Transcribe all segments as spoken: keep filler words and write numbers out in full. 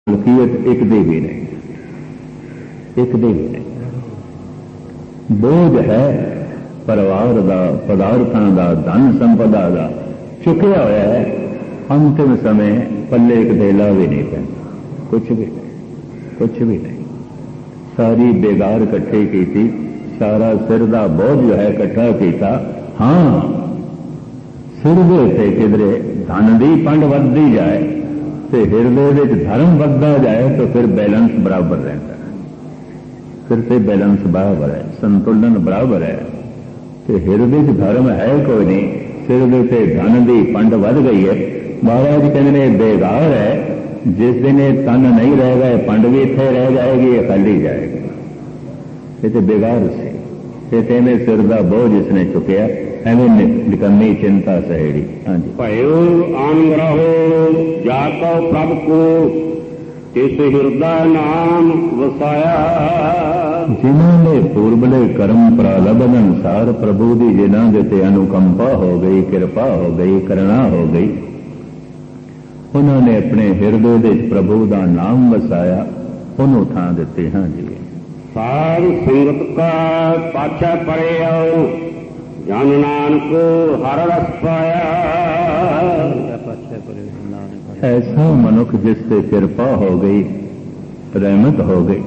ਮਲਕੀਅਤ ਇੱਕ ਦੀ ਵੀ ਨਹੀਂ, ਇੱਕ ਦੀ ਵੀ ਨਹੀਂ। ਬੋਝ ਹੈ ਪਰਿਵਾਰ ਦਾ, ਪਦਾਰਥਾਂ ਦਾ, ਧਨ ਸੰਪਦਾ ਦਾ ਚੁੱਕਿਆ ਹੋਇਆ ਹੈ। ਅੰਤਿਮ ਸਮੇਂ ਪੱਲੇ ਇੱਕ ਦੇਲਾ ਵੀ ਨਹੀਂ ਪੈਂਦਾ, ਕੁਛ ਵੀ ਨਹੀਂ, ਕੁਛ ਵੀ ਨਹੀਂ। ਸਾਰੀ ਬੇਗਾਰ ਇਕੱਠੀ ਕੀਤੀ, ਸਾਰਾ ਸਿਰ ਦਾ ਬੋਝ ਜੋ ਹੈ ਇਕੱਠਾ ਕੀਤਾ। ਹਾਂ, ਸਿਰ ਦੇ ਉੱਤੇ ਕਿਧਰੇ ਧਨ ਦੀ ਪੰਡ ਵੱਧਦੀ ਜਾਏ ਤੇ ਹਿਰਦੇ ਵਿੱਚ ਧਰਮ ਵੱਧਦਾ ਜਾਏ ਤਾਂ ਫਿਰ ਬੈਲੈਂਸ ਬਰਾਬਰ ਰਹਿੰਦਾ ਹੈ। ਫਿਰ ਤੇ ਬੈਲੈਂਸ ਬਰਾਬਰ ਹੈ, ਸੰਤੁਲਨ ਬਰਾਬਰ ਹੈ। ਤੇ ਹਿਰਦੇ 'ਚ ਧਰਮ ਹੈ ਕੋਈ ਨਹੀਂ, ਸਿਰ ਦੇ ਉੱਤੇ ਧਨ ਦੀ ਪੰਡ ਵੱਧ ਗਈ ਹੈ। ਮਹਾਰਾਜ ਕਹਿੰਦੇ ਨੇ ਬੇਗਾਰ ਹੈ, ਜਿਸ ਦਿਨ ਇਹ ਤਨ ਨਹੀਂ ਰਹੇਗਾ, ਇਹ ਪੰਡ ਵੀ ਇੱਥੇ ਰਹਿ ਜਾਏਗੀ, ਇਹ ਖਾਲੀ ਜਾਏਗੀ। ਇਹ ਤੇ ਬੇਗਾਰ ਸੀ, ਇਹ ਤੇ ਐਵੇਂ ਸਿਰ ਦਾ ਬੋਝ ਇਸਨੇ ਚੁੱਕਿਆ, ਐਵੇਂ ਨਿਕੰਮੀ ਚਿੰਤਾ ਸਹੇੜੀ। ਹਾਂਜੀ, ਭਇਓ ਆਨ ਰਹੋ ਜਾ ਕਉ ਪ੍ਰਭ ਕੋ, ਤਿਸ ਹਿਰਦਾ ਨਾਮ ਵਸਾਇਆ। ਜਿਨ੍ਹਾਂ ਨੇ ਪੂਰਬਲੇ ਕਰਮ ਪ੍ਰਾਰਬਧ ਅਨੁਸਾਰ ਪ੍ਰਭੂ ਦੀ ਜਿਨ੍ਹਾਂ ਦੇ ਤੇ ਅਨੁਕੰਪਾ ਹੋ ਗਈ, ਕਿਰਪਾ ਹੋ ਗਈ, ਕਰੁਣਾ ਹੋ ਗਈ, ਉਹਨਾਂ ਨੇ ਆਪਣੇ ਹਿਰਦੇ ਦੇ ਪ੍ਰਭੂ ਦਾ ਨਾਮ ਵਸਾਇਆ, ਉਹਨੂੰ ਥਾਂ ਦਿੱਤੀ। ਹਾਂਜੀ, ਸਾਧ ਸੰਗਤ ਕਾ ਪਾਛੈ ਪਰਿਓ, ਜਨ ਨਾਨਕ ਹਰ ਰਸ ਪਾਇਆ। ਐਸਾ ਮਨੁੱਖ ਜਿਸ ਤੇ ਕਿਰਪਾ ਹੋ ਗਈ, ਰਹਿਮਤ ਹੋ ਗਈ,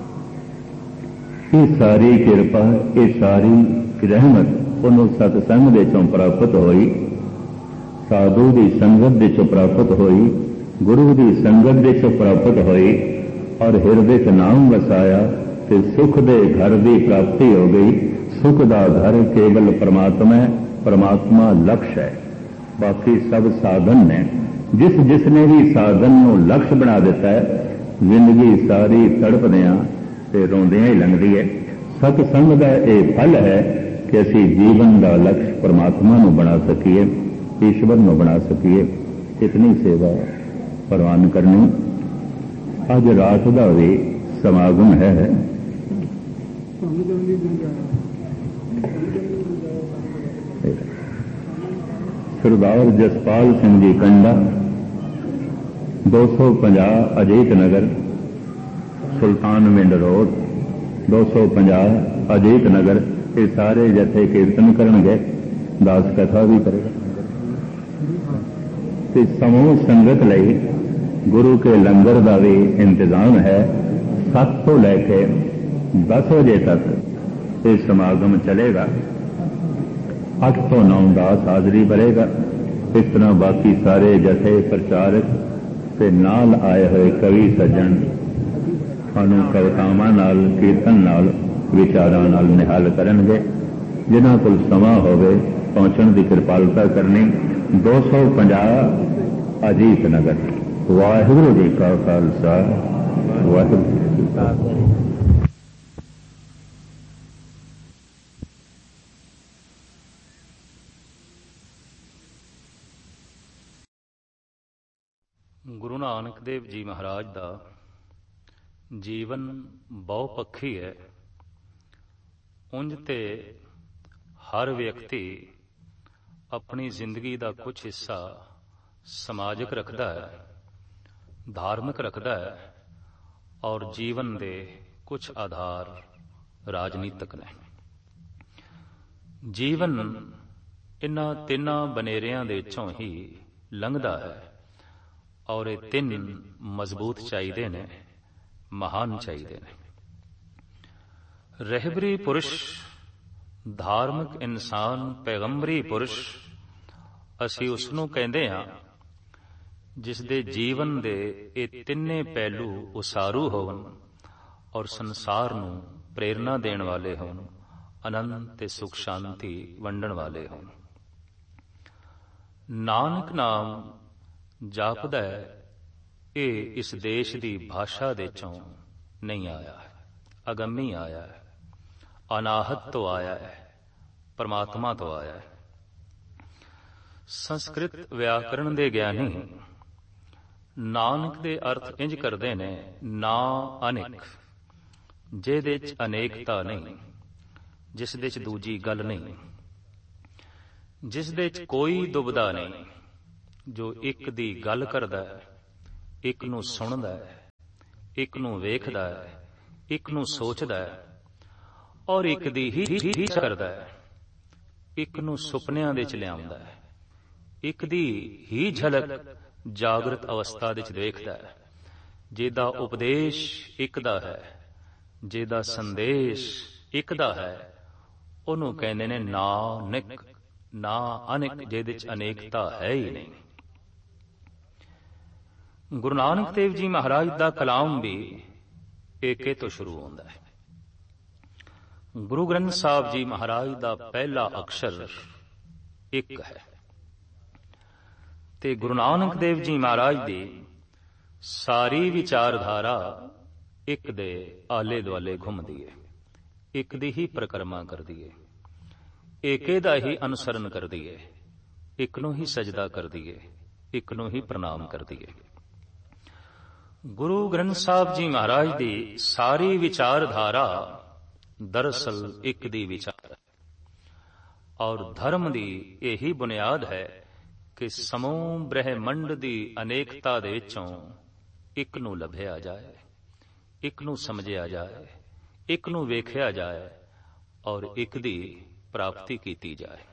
ਇਹ ਸਾਰੀ ਕਿਰਪਾ, ਇਹ ਸਾਰੀ ਰਹਿਮਤ ਉਹਨੂੰ ਸਤਸੰਗ ਦੇ ਚੋਂ ਪ੍ਰਾਪਤ ਹੋਈ, ਸਾਧੂ ਦੀ ਸੰਗਤ ਦੇ ਚੋਂ ਪ੍ਰਾਪਤ ਹੋਈ, ਗੁਰੂ ਦੀ ਸੰਗਤ ਦੇ ਚੋਂ ਪ੍ਰਾਪਤ ਹੋਈ, ਔਰ ਹਿਰਦੇ 'ਚ ਨਾਮ ਵਸਾਇਆ ਤੇ ਸੁਖ ਦੇ ਘਰ ਦੀ ਪ੍ਰਾਪਤੀ ਹੋ ਗਈ। ਸੁਖ ਦਾ ਘਰ ਕੇਵਲ ਪਰਮਾਤਮਾ ਹੈ, ਪਰਮਾਤਮਾ ਲਕਸ਼ ਹੈ, ਬਾਕੀ ਸਭ ਸਾਧਨ ਨੇ। ਜਿਸ ਜਿਸ ਨੇ ਵੀ ਸਾਧਨ ਨੂੰ ਲਕਸ਼ ਬਣਾ ਦਿੱਤਾ ਹੈ, ਜ਼ਿੰਦਗੀ ਸਾਰੀ ਤੜਪਦਿਆਂ ਤੇ ਰੋਂਦਿਆਂ ਹੀ ਲੰਘਦੀ ਹੈ। ਸਤਸੰਗ ਦਾ ਇਹ ਫਲ ਹੈ ਕਿ ਅਸੀਂ ਜੀਵਨ ਦਾ ਲਕਸ਼ ਪਰਮਾਤਮਾ ਨੂੰ ਬਣਾ ਸਕੀਏ, ਈਸ਼ਵਰ ਨੂੰ ਬਣਾ ਸਕੀਏ। ਇਤਨੀ ਸੇਵਾ ਪ੍ਰਵਾਨ ਕਰਨੀ। ਅੱਜ ਰਾਤ ਦਾ ਵੀ ਸਮਾਗਮ ਹੈ। ਸਰਦਾਰ ਜਸਪਾਲ ਸਿੰਘ ਜੀ ਕੰਡਾ, ਦੋ ਸੌ ਪੰਜਾਹ ਅਜੀਤ ਨਗਰ, ਸੁਲਤਾਨ ਮਿੰਡ ਰੋਡ, ਦੋ ਸੌ ਪੰਜਾਹ ਅਜੀਤ ਨਗਰ। ਇਹ ਸਾਰੇ ਜਥੇ ਕੀਰਤਨ ਕਰਨਗੇ, ਦਾਸ ਕਥਾ ਵੀ ਕਰੇਗਾ ਤੇ ਸਮੂਹ ਸੰਗਤ ਲਈ ਗੁਰੂ ਕੇ ਲੰਗਰ ਦਾ ਵੀ ਇੰਤਜ਼ਾਮ ਹੈ। ਸੱਤ ਤੋਂ ਲੈ ਕੇ ਦਸ ਵਜੇ ਤੱਕ ਇਹ ਸਮਾਗਮ ਚੱਲੇਗਾ। ਅੱਠ ਤੋਂ ਨੌ ਦਾਸ ਹਾਜ਼ਰੀ ਭਰੇਗਾ। ਇਸ ਤਰ੍ਹਾਂ ਬਾਕੀ ਸਾਰੇ ਜਥੇ ਪ੍ਰਚਾਰਕ ਤੇ ਨਾਲ ਆਏ ਹੋਏ ਕਵੀ ਸੱਜਣ ਸਾਨੂੰ ਕਵਿਤਾਵਾਂ ਨਾਲ, ਕੀਰਤਨ ਨਾਲ, ਵਿਚਾਰਾਂ ਨਾਲ ਨਿਹਾਲ ਕਰਨਗੇ। ਜਿਨ੍ਹਾਂ ਕੋਲ ਸਮਾਂ ਹੋਵੇ ਪਹੁੰਚਣ ਦੀ ਕਿਰਪਾਲਤਾ ਕਰਨੀ। ਦੋ ਸੌ ਪੰਜਾਹ ਅਜੀਤ ਨਗਰ। ਵਾਹਿਗੁਰੂ ਜੀ ਕਾ ਖਾਲਸਾ, ਵਾਹਿਗੁਰੂ ਜੀ ਕੀ ਫਤਿਹ। ਗੁਰੂ ਨਾਨਕ ਦੇਵ ਜੀ ਮਹਾਰਾਜ ਦਾ ਜੀਵਨ ਬਹੁ ਪੱਖੀ ਹੈ। ਉਂਝ ਤੇ ਹਰ ਵਿਅਕਤੀ ਆਪਣੀ ਜ਼ਿੰਦਗੀ ਦਾ ਕੁਝ ਹਿੱਸਾ ਸਮਾਜਿਕ ਰੱਖਦਾ ਹੈ, ਧਾਰਮਿਕ ਰੱਖਦਾ ਹੈ, ਔਰ ਜੀਵਨ ਦੇ ਕੁਝ ਆਧਾਰ ਰਾਜਨੀਤਿਕ ਨੇ। ਜੀਵਨ ਇਹਨਾਂ ਤਿੰਨਾਂ ਬਨੇਰਿਆਂ ਦੇ ਵਿੱਚੋਂ ਹੀ ਲੰਘਦਾ ਹੈ, ਔਰ ਇਹ ਤਿੰਨ ਮਜ਼ਬੂਤ ਚਾਹੀਦੇ ਨੇ, ਮਹਾਨ ਚਾਹੀਦੇ ਨੇ। ਰਹਿਬਰੀ ਪੁਰਸ਼, ਧਾਰਮਿਕ ਇਨਸਾਨ, ਪੈਗੰਬਰੀ ਪੁਰਸ਼, ਅਸੀਂ ਉਸ ਨੂੰ ਕਹਿੰਦੇ ਹਾਂ ਜਿਸ ਦੇ ਜੀਵਨ ਦੇ ਇਹ ਤਿੰਨੇ ਪਹਿਲੂ ਉਸਾਰੂ ਹੋਣ ਔਰ ਸੰਸਾਰ ਨੂੰ ਪ੍ਰੇਰਨਾ ਦੇਣ ਵਾਲੇ ਹੋਣ, ਆਨੰਦ ਤੇ ਸੁਖ ਸ਼ਾਂਤੀ ਵੰਡਣ ਵਾਲੇ ਹੋਣ। ਨਾਨਕ ਨਾਮ ਜਾਪਦਾ ਹੈ, ਇਹ ਇਸ ਦੇਸ਼ ਦੀ ਭਾਸ਼ਾ ਦੇ ਚੋਂ ਨਹੀਂ ਆਇਆ ਹੈ, ਅਗੰਮੀ ਆਇਆ ਹੈ, ਅਨਾਹਤ ਤੋਂ ਆਇਆ ਹੈ, ਪਰਮਾਤਮਾ ਤੋਂ ਆਇਆ ਹੈ। ਸੰਸਕ੍ਰਿਤ ਵਿਆਕਰਣ ਦੇ ਗਿਆਨੀ ਨਾਨਕ ਦੇ ਅਰਥ ਇੰਜ ਕਰਦੇ ਨੇ, ਨਾ ਅਨੇਕ, ਜਿਹਦੇ ਚ ਅਨੇਕਤਾ ਨਹੀਂ, ਜਿਸ ਦੇ ਚ ਦੂਜੀ ਗੱਲ ਨਹੀਂ, ਜਿਸ ਦੇ ਚ ਕੋਈ ਦੁਬਦਾ ਨਹੀਂ, ਜੋ ਇੱਕ ਦੀ ਗੱਲ ਕਰਦਾ ਹੈ, ਇੱਕ ਨੂੰ ਸੁਣਦਾ ਹੈ, ਇੱਕ ਨੂੰ ਵੇਖਦਾ ਹੈ, ਇੱਕ ਨੂੰ ਸੋਚਦਾ ਹੈ, ਔਰ ਇੱਕ ਦੀ ਹੀ ਕਰਦਾ ਹੈ, ਇੱਕ ਨੂੰ ਸੁਪਨਿਆਂ ਦੇ ਚ ਲਿਆਉਂਦਾ ਹੈ, ਇੱਕ ਦੀ ਹੀ ਝਲਕ ਜਾਗਰਤ ਅਵਸਥਾ ਵਿੱਚ ਦੇਖਦਾ ਹੈ। ਜਿਹਦਾ ਉਪਦੇਸ਼ ਇੱਕ ਦਾ ਹੈ, ਜਿਹਦਾ ਸੰਦੇਸ਼ ਇੱਕ ਦਾ ਹੈ, ਉਹਨੂੰ ਕਹਿੰਦੇ ਨੇ ਨਾਨਕ, ਨਾ ਅਨੇਕ, ਜਿਹਦੇ ਚ ਅਨੇਕਤਾ ਹੈ ਹੀ ਨਹੀਂ। ਗੁਰੂ ਨਾਨਕ ਦੇਵ ਜੀ ਮਹਾਰਾਜ ਦਾ ਕਲਾਮ ਵੀ ਏਕੇ ਤੋਂ ਸ਼ੁਰੂ ਹੁੰਦਾ ਹੈ। ਗੁਰੂ ਗ੍ਰੰਥ ਸਾਹਿਬ ਜੀ ਮਹਾਰਾਜ ਦਾ ਪਹਿਲਾ ਅਕਸ਼ਰ ਇੱਕ ਹੈ, ਤੇ ਗੁਰੂ ਨਾਨਕ ਦੇਵ ਜੀ ਮਹਾਰਾਜ ਦੀ ਸਾਰੀ ਵਿਚਾਰਧਾਰਾ ਇੱਕ ਦੇ ਆਲੇ ਦੁਆਲੇ ਘੁੰਮਦੀ ਹੈ, ਇੱਕ ਦੀ ਹੀ ਪਰਿਕਰਮਾ ਕਰਦੀ ਹੈ, ਏਕੇ ਦਾ ਹੀ ਅਨੁਸਰਨ ਕਰਦੀ ਹੈ, ਇੱਕ ਨੂੰ ਹੀ ਸਜਦਾ ਕਰਦੀ ਹੈ, ਇੱਕ ਨੂੰ ਹੀ ਪ੍ਰਣਾਮ ਕਰਦੀ ਹੈ। ਗੁਰੂ ਗ੍ਰੰਥ ਸਾਹਿਬ ਜੀ ਮਹਾਰਾਜ ਦੀ ਸਾਰੀ ਵਿਚਾਰਧਾਰਾ ਦਰਅਸਲ ਇੱਕ ਦੀ ਵਿਚਾਰ ਹੈ, ਔਰ ਧਰਮ ਦੀ ਇਹੀ ਬੁਨਿਆਦ ਹੈ ਕਿ ਸਮੂਹ ਬ੍ਰਹਿਮੰਡ ਦੀ ਅਨੇਕਤਾ ਦੇ ਵਿੱਚੋਂ ਇੱਕ ਨੂੰ ਲੱਭਿਆ ਜਾਏ, ਇੱਕ ਨੂੰ ਸਮਝਿਆ ਜਾਏ, ਇੱਕ ਨੂੰ ਵੇਖਿਆ ਜਾਏ, ਔਰ ਇੱਕ ਦੀ ਪ੍ਰਾਪਤੀ ਕੀਤੀ ਜਾਏ।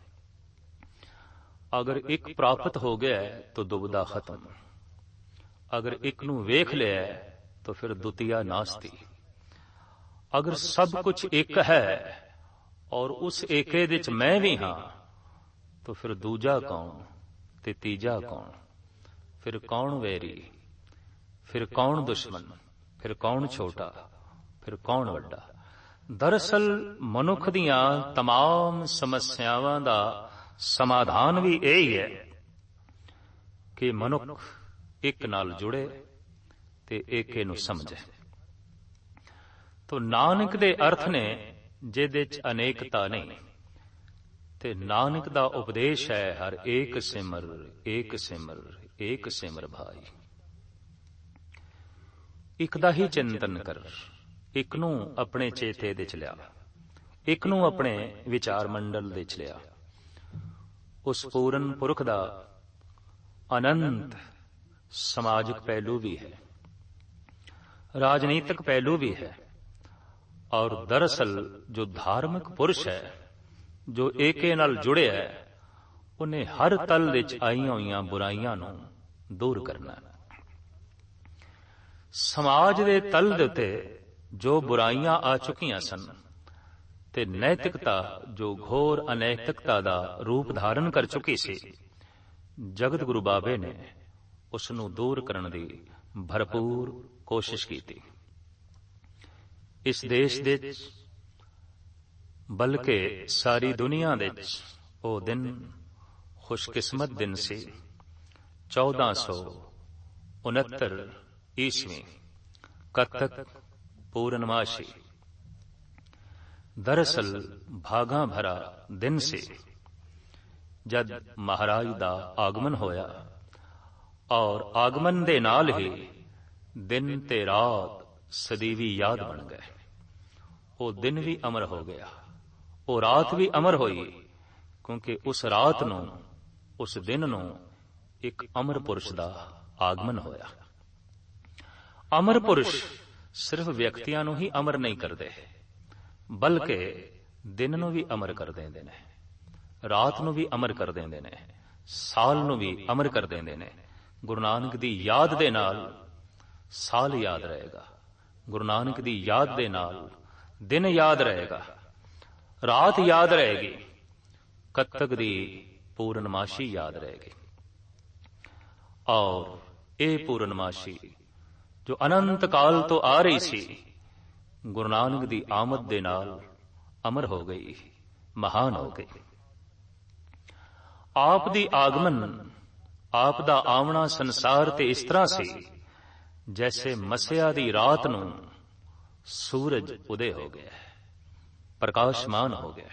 ਅਗਰ ਇੱਕ ਪ੍ਰਾਪਤ ਹੋ ਗਿਆ ਤਾਂ ਦੁਬਿਧਾ ਖਤਮ, ਅਗਰ ਇੱਕ ਨੂੰ ਵੇਖ ਲਿਆ ਤਾਂ ਫਿਰ ਦੁਤੀਆ ਨਾਸਤੀ। ਅਗਰ ਸਭ ਕੁਝ ਇੱਕ ਹੈ ਔਰ ਉਸ ਏਕੇ ਦੇ ਵਿੱਚ ਮੈਂ ਵੀ ਹਾਂ, ਤਾਂ ਫਿਰ ਦੂਜਾ ਕੌਣ ਤੇ ਤੀਜਾ ਕੌਣ, ਫਿਰ ਕੌਣ ਵੈਰੀ, ਫਿਰ ਕੌਣ ਦੁਸ਼ਮਣ, ਫਿਰ ਕੌਣ ਛੋਟਾ, ਫਿਰ ਕੌਣ ਵੱਡਾ। ਦਰਅਸਲ ਮਨੁੱਖ ਦੀਆਂ तमाम ਸਮੱਸਿਆਵਾਂ ਦਾ ਸਮਾਧਾਨ ਵੀ ਇਹੀ ਹੈ ਕਿ ਮਨੁੱਖ ਇੱਕ ਨਾਲ ਜੁੜੇ ਤੇ ਏਕੇ ਨੂੰ ਸਮਝੇ। ਤੋ ਨਾਨਕ ਦੇ ਅਰਥ ਨੇ ਜਿਹਦੇ ਚ ਅਨੇਕਤਾ ਨਹੀਂ, ਤੇ ਨਾਨਕ ਦਾ ਉਪਦੇਸ਼ ਹੈ ਹਰ ਏਕ ਸਿਮਰ, ਏਕ ਸਿਮਰ, ਏਕ ਸਿਮਰ ਭਾਈ। ਇੱਕ ਦਾ ਹੀ ਚਿੰਤਨ ਕਰ, ਇੱਕ ਨੂੰ ਆਪਣੇ ਚੇਤੇ ਦੇ ਚ ਲਿਆ, ਇੱਕ ਨੂੰ ਆਪਣੇ ਵਿਚਾਰ ਮੰਡਲ ਦੇ ਚ ਲਿਆ। ਉਸ ਪੂਰਨ ਪੁਰਖ ਦਾ ਅਨੰਤ ਸਮਾਜਿਕ ਪਹਿਲੂ ਵੀ ਹੈ, ਰਾਜਨੀਤਿਕ ਪਹਿਲੂ ਵੀ ਹੈ, ਔਰ ਦਰਅਸਲ ਜੋ ਧਾਰਮਿਕ ਪੁਰਸ਼ ਹੈ, ਜੋ ਏਕੇ ਨਾਲ ਜੁੜਿਆ ਹੈ, ਉਹਨੇ ਹਰ ਤਲ ਵਿੱਚ ਆਈਆਂ ਹੋਈਆਂ ਬੁਰਾਈਆਂ ਨੂੰ ਦੂਰ ਕਰਨਾ। ਸਮਾਜ ਦੇ ਤਲ ਦੇ ਉੱਤੇ ਜੋ ਬੁਰਾਈਆਂ ਆ ਚੁੱਕੀਆਂ ਸਨ ਤੇ ਨੈਤਿਕਤਾ ਜੋ ਘੋਰ ਅਨੈਤਿਕਤਾ ਦਾ ਰੂਪ ਧਾਰਨ ਕਰ ਚੁੱਕੀ ਸੀ, ਜਗਤ ਗੁਰੂ ਬਾਬੇ ਨੇ ਉਸ ਨੂੰ ਦੂਰ ਕਰਨ ਦੀ ਭਰਪੂਰ ਕੋਸ਼ਿਸ਼ ਕੀਤੀ। ਇਸ ਦੇਸ਼ ਦੇ ਬਲਕਿ ਸਾਰੀ ਦੁਨੀਆ ਦੇ ਉਹ ਦਿਨ ਖੁਸ਼ਕਿਸਮਤ ਦਿਨ ਸੀ, ਚੌਦਾਂ ਸੌ ਉਨੱਤਰ ਈਸਵੀ ਕੱਤਕ ਪੂਰਨਮਾਸ਼ੀ। ਦਰਅਸਲ ਭਾਗਾਂ ਭਰਾ ਦਿਨ ਸੀ ਜਦ ਮਹਾਰਾਜ ਦਾ ਆਗਮਨ ਹੋਇਆ, ਔਰ ਆਗਮਨ ਦੇ ਨਾਲ ਹੀ ਦਿਨ ਤੇ ਰਾਤ ਸਦੀਵੀ ਯਾਦ ਬਣ ਗਏ। ਉਹ ਦਿਨ ਵੀ ਅਮਰ ਹੋ ਗਿਆ, ਉਹ ਰਾਤ ਵੀ ਅਮਰ ਹੋਈ, ਕਿਉਂਕਿ ਉਸ ਰਾਤ ਨੂੰ, ਉਸ ਦਿਨ ਨੂੰ ਇੱਕ ਅਮਰ ਪੁਰਸ਼ ਦਾ ਆਗਮਨ ਹੋਇਆ। ਅਮਰ ਪੁਰਸ਼ ਸਿਰਫ ਵਿਅਕਤੀਆਂ ਨੂੰ ਹੀ ਅਮਰ ਨਹੀਂ ਕਰਦੇ, ਬਲਕਿ ਦਿਨ ਨੂੰ ਵੀ ਅਮਰ ਕਰ ਦਿੰਦੇ ਨੇ, ਰਾਤ ਨੂੰ ਵੀ ਅਮਰ ਕਰ ਦਿੰਦੇ ਨੇ, ਸਾਲ ਨੂੰ ਵੀ ਅਮਰ ਕਰ ਦਿੰਦੇ ਨੇ। ਗੁਰੂ ਨਾਨਕ ਦੀ ਯਾਦ ਦੇ ਨਾਲ ਸਾਲ ਯਾਦ ਰਹੇਗਾ, ਗੁਰੂ ਨਾਨਕ ਦੀ ਯਾਦ ਦੇ ਨਾਲ ਦਿਨ ਯਾਦ ਰਹੇਗਾ, ਰਾਤ ਯਾਦ ਰਹੇਗੀ, ਕੱਤਕ ਦੀ ਪੂਰਨਮਾਸ਼ੀ ਯਾਦ ਰਹੇਗੀ। ਔਰ ਇਹ ਪੂਰਨਮਾਸ਼ੀ ਜੋ ਅਨੰਤ ਕਾਲ ਤੋਂ ਆ ਰਹੀ ਸੀ, ਗੁਰੂ ਨਾਨਕ ਦੀ ਆਮਦ ਦੇ ਨਾਲ ਅਮਰ ਹੋ ਗਈ, ਮਹਾਨ ਹੋ ਗਈ। ਆਪ ਦੀ ਆਗਮਨ, ਆਪ ਦਾ ਆਉਣਾ ਸੰਸਾਰ ਤੇ ਇਸ ਤਰ੍ਹਾਂ ਸੀ ਜੈਸੇ ਮਸਿਆ ਦੀ ਰਾਤ ਨੂੰ ਸੂਰਜ ਉਦੇ ਹੋ ਗਿਆ, ਪ੍ਰਕਾਸ਼ਮਾਨ ਹੋ ਗਿਆ।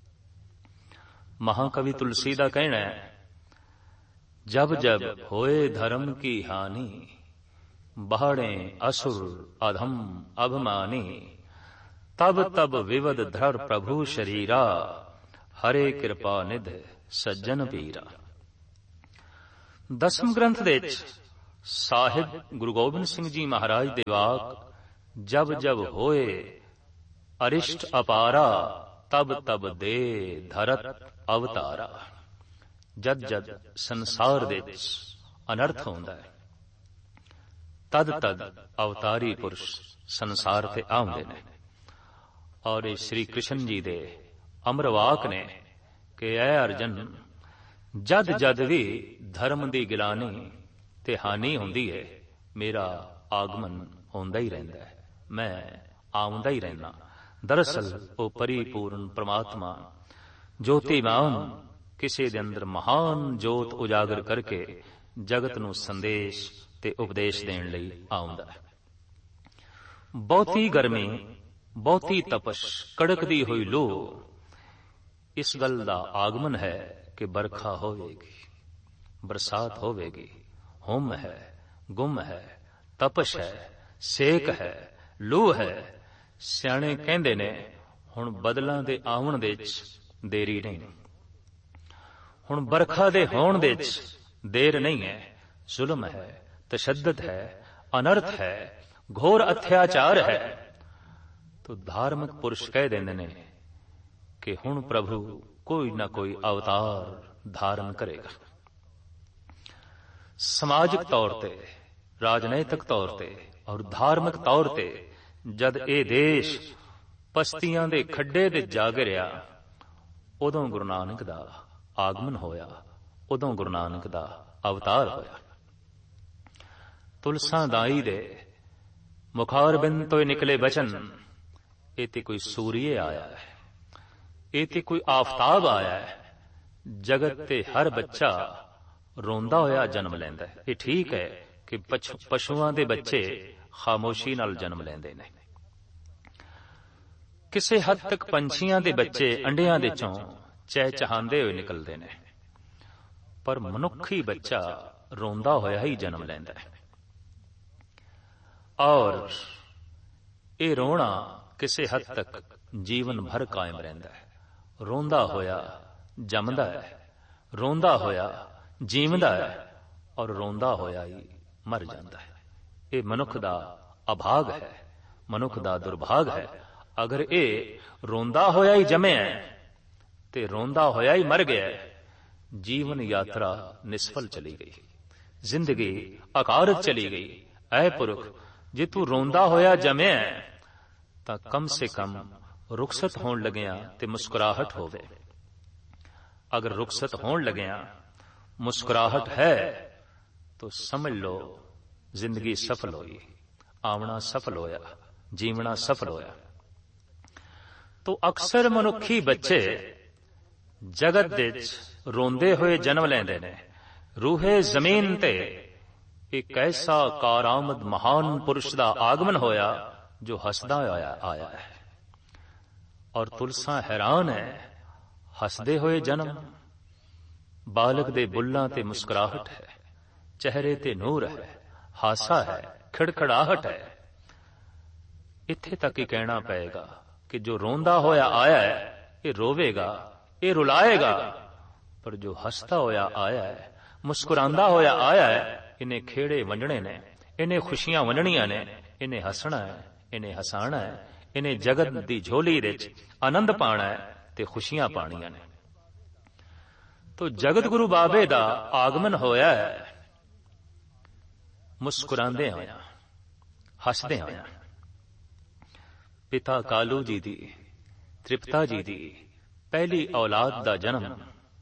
ਮਹਾਕਵੀ ਤੁਲਸੀ ਦਾ ਕਹਿਣਾ ਹੈ, ਜਬ ਜਬ ਹੋਏ ਧਰਮ ਕੀ ਹਾਨੀ, ਬਾੜੇ ਅਸੁਰ ਅਧਮ ਅਭਮਾਨੀ, ਤਬ ਤਬ ਵਿਵਦ ਧਰ ਪ੍ਰਭੂ ਸ਼ਰੀਰਾ, ਹਰੇ ਕਿਰਪਾ ਨਿਧ ਸੱਜਣ ਪੀਰਾ। ਦਸਮ ਗ੍ਰੰਥ ਦੇ ਵਿੱਚ ਸਾਹਿਬ ਗੁਰੂ ਗੋਬਿੰਦ ਸਿੰਘ ਜੀ ਮਹਾਰਾਜ ਦੇ ਵਾਕ, ਜਬ ਜਬ ਹੋਏ ਅਰਿਸ਼ਟ ਅਪਾਰਾ, ਤਬ ਤਬ ਦੇ ਧਰਤ ਅਵਤਾਰਾ। ਜਦ ਜਦ ਸੰਸਾਰ ਦੇ ਵਿੱਚ ਅਨਰਥ ਹੁੰਦਾ ਹੈ, ਤਦ ਤਦ ਅਵਤਾਰੀ ਪੁਰਸ਼ ਸੰਸਾਰ ਤੇ ਆਉਂਦੇ ਨੇ। ਔਰ ਇਹ ਸ਼੍ਰੀ ਕ੍ਰਿਸ਼ਨ ਜੀ ਦੇ ਅਮਰ ਵਾਕ ਨੇ ਕਿ ਐ ਅਰਜਨ, ਜਦ ਜਦ ਵੀ ਧਰਮ ਦੀ ਗਿਲਾਨੀ ਤੇ ਹਾਨੀ ਹੁੰਦੀ ਹੈ, ਮੇਰਾ ਆਗਮਨ ਹੁੰਦਾ ਹੀ ਰਹਿੰਦਾ ਹੈ, ਮੈਂ ਆਉਂਦਾ ਹੀ ਰਹਿਣਾ। ਦਰਅਸਲ ਉਹ ਪਰਿਪੂਰਨ ਪ੍ਰਮਾਤਮਾ ਜੋਤੀਮਾਨ ਕਿਸੇ ਦੇ ਅੰਦਰ ਮਹਾਨ ਜੋਤ ਉਜਾਗਰ ਕਰਕੇ ਜਗਤ ਨੂੰ ਸੰਦੇਸ਼ ਤੇ ਉਪਦੇਸ਼ ਦੇਣ ਲਈ ਆਉਂਦਾ ਹੈ। ਬਹੁਤੀ ਗਰਮੀ, ਬਹੁਤੀ ਤਪਸ਼, ਕੜਕਦੀ ਹੋਈ ਲੂ, ਇਸ ਗੱਲ ਦਾ ਆਗਮਨ ਹੈ ਕਿ ਬਰਖਾ ਹੋਵੇਗੀ, ਬਰਸਾਤ ਹੋਵੇਗੀ। ਹੁਮ ਹੈ, ਗੁੰਮ ਹੈ, ਤਪਸ਼ ਹੈ, ਸੇਕ ਹੈ, ਲੂ ਹੈ। ਸਿਆਣੇ ਕਹਿੰਦੇ ਨੇ ਹੁਣ ਬਦਲਾਂ ਦੇ ਆਉਣ ਦੇ ਵਿੱਚ ਦੇਰੀ ਨਹੀਂ, ਹੁਣ ਬਰਖਾ ਦੇ ਹੋਣ ਦੇ ਵਿੱਚ ਦੇਰ ਨਹੀਂ ਹੈ। ਜ਼ੁਲਮ ਹੈ, ਤਸ਼ੱਦਦ ਹੈ, ਅਨਰਥ ਹੈ, ਘੋਰ ਅਤਿਆਚਾਰ ਹੈ। ਤੋ ਧਾਰਮਿਕ ਪੁਰਸ਼ ਕਹਿ ਦਿੰਦੇ ਨੇ ਕਿ ਹੁਣ ਪ੍ਰਭੂ ਕੋਈ ਨਾ ਕੋਈ ਅਵਤਾਰ ਧਾਰਨ ਕਰੇਗਾ। ਸਮਾਜਿਕ ਤੌਰ ਤੇ, ਰਾਜਨੀਤਿਕ ਤੌਰ ਤੇ ਔਰ ਧਾਰਮਿਕ ਤੌਰ ਤੇ ਜਦ ਇਹ ਦੇਸ਼ ਪਸਤੀਆਂ ਦੇ ਖੱਡੇ ਤੇ ਜਾ ਗਿਰਿਆ, ਉਦੋਂ ਗੁਰੂ ਨਾਨਕ ਦਾ ਆਗਮਨ ਹੋਇਆ, ਉਦੋਂ ਗੁਰੂ ਨਾਨਕ ਦਾ ਅਵਤਾਰ ਹੋਇਆ। ਤੁਲਸਾਂ ਦਾਈ ਦੇ ਮੁਖਾਰਬਿੰਦ ਤੋਂ ਨਿਕਲੇ ਬਚਨ, ਇਹ ਤੇ ਕੋਈ ਸੂਰੀਏ ਆਇਆ ਹੈ, ਇਹ ਤੇ ਕੋਈ ਆਫਤਾਬ ਆਇਆ ਹੈ। ਜਗਤ ਤੇ ਹਰ ਬੱਚਾ ਰੋਂਦਾ ਹੋਇਆ ਜਨਮ ਲੈਂਦਾ ਹੈ। ਇਹ ਠੀਕ ਹੈ ਕਿ ਪਸ਼ੂਆਂ ਦੇ ਬੱਚੇ ਖਾਮੋਸ਼ੀ ਨਾਲ ਜਨਮ ਲੈਂਦੇ ਨੇ, ਕਿਸੇ ਹੱਦ ਤੱਕ ਪੰਛੀਆਂ ਦੇ ਬੱਚੇ ਅੰਡਿਆਂ ਦੇ ਚੋਂ ਚਹਿਚਹਾਉਂਦੇ ਹੋਏ ਨਿਕਲਦੇ ਨੇ, ਪਰ ਮਨੁੱਖੀ ਬੱਚਾ ਰੋਂਦਾ ਹੋਇਆ ਹੀ ਜਨਮ ਲੈਂਦਾ ਹੈ। ਔਰ ਇਹ ਰੋਣਾ ਕਿਸੇ ਹੱਦ ਤੱਕ ਜੀਵਨ ਭਰ ਕਾਇਮ ਰਹਿੰਦਾ ਹੈ। ਰੋਂਦਾ ਹੋਇਆ ਜੰਮਦਾ ਹੈ, ਰੋਂਦਾ ਹੋਇਆ ਜੀਵਦਾ ਹੈ, ਔਰ ਰੋਂਦਾ ਹੋਇਆ ਹੀ ਮਰ ਜਾਂਦਾ ਹੈ। ਇਹ ਮਨੁੱਖ ਦਾ ਅਭਾਗ ਹੈ, ਮਨੁੱਖ ਦਾ ਦੁਰਭਾਗ ਹੈ। ਅਗਰ ਇਹ ਰੋਂਦਾ ਹੋਇਆ ਹੀ ਜੰਮਿਆ ਤੇ ਰੋਂਦਾ ਹੋਇਆ ਹੀ ਮਰ ਗਿਆ, ਜੀਵਨ ਯਾਤਰਾ ਨਿਸਫਲ ਚਲੀ ਗਈ, ਜ਼ਿੰਦਗੀ ਅਕਾਰਤ ਚਲੀ ਗਈ। ਐ ਪੁਰਖ, ਜੇ ਤੂੰ ਰੋਂਦਾ ਹੋਇਆ ਜੰਮਿਆ ਤਾਂ ਕਮ ਸੇ ਕਮ ਰੁਖਸਤ ਹੋਣ ਲੱਗਿਆ ਤੇ ਮੁਸਕਰਾਹਟ ਹੋਵੇ। ਅਗਰ ਰੁਖਸਤ ਹੋਣ ਲੱਗਿਆ ਮੁਸਕਰਾਹਟ ਹੈ ਤਾਂ ਸਮਝ ਲਓ ਜ਼ਿੰਦਗੀ ਸਫਲ ਹੋਈ, ਆਵਣਾ ਸਫਲ ਹੋਇਆ, ਜੀਵਣਾ ਸਫਲ ਹੋਇਆ। ਤੋ ਅਕਸਰ ਮਨੁੱਖੀ ਬੱਚੇ ਜਗਤ ਦੇ ਵਿੱਚ ਰੋਂਦੇ ਹੋਏ ਜਨਮ ਲੈਂਦੇ ਨੇ। ਰੂਹੇ ਜ਼ਮੀਨ ਤੇ ਇੱਕ ਐਸਾ ਕਾਰਾਮਦ ਮਹਾਨ ਪੁਰਸ਼ ਦਾ ਆਗਮਨ ਹੋਇਆ ਜੋ ਹੱਸਦਾ ਹੋਇਆ ਆਇਆ ਹੈ। ਔਰ ਤੁਲਸਾਂ ਹੈਰਾਨ ਹੈ, ਹੱਸਦੇ ਹੋਏ ਜਨਮ, ਬਾਲਕ ਦੇ ਬੁੱਲਾਂ ਤੇ ਮੁਸਕਰਾਹਟ ਹੈ, ਚਿਹਰੇ ਤੇ ਨੂਰ ਹੈ, ਹਾਸਾ ਹੈ, ਖਿੜਖੜਾਹਟ ਹੈ। ਇੱਥੇ ਤੱਕ ਹੀ ਕਹਿਣਾ ਪਏਗਾ ਕਿ ਜੋ ਰੋਂਦਾ ਹੋਇਆ ਆਇਆ ਹੈ ਇਹ ਰੋਵੇਗਾ, ਇਹ ਰੁਲਾਏਗਾ, ਪਰ ਜੋ ਹੱਸਦਾ ਹੋਇਆ ਆਇਆ ਹੈ, ਮੁਸਕਰਾਂਦਾ ਹੋਇਆ ਆਇਆ ਹੈ, ਇਹਨੇ ਖੇੜੇ ਵੰਡਣੇ ਨੇ, ਇਹਨੇ ਖੁਸ਼ੀਆਂ ਵੰਡਣੀਆਂ ਨੇ, ਇਹਨੇ ਹੱਸਣਾ ਹੈ, ਇਹਨੇ ਹਸਾਣਾ ਹੈ, ਇਹਨੇ ਜਗਤ ਦੀ ਝੋਲੀ ਵਿੱਚ ਆਨੰਦ ਪਾਣਾ ਹੈ ਤੇ ਖੁਸ਼ੀਆਂ ਪਾਣੀਆਂ ਨੇ। ਤੋ ਜਗਤ ਗੁਰੂ ਬਾਬੇ ਦਾ ਆਗਮਨ ਹੋਇਆ ਹੈ ਮੁਸਕਰਾਂਦੇ ਹੋਇਆ, ਹੱਸਦੇ ਹੋਇਆ। ਪਿਤਾ ਕਾਲੂ ਜੀ ਦੀ, ਤ੍ਰਿਪਤਾ ਜੀ ਦੀ ਪਹਿਲੀ ਔਲਾਦ ਦਾ ਜਨਮ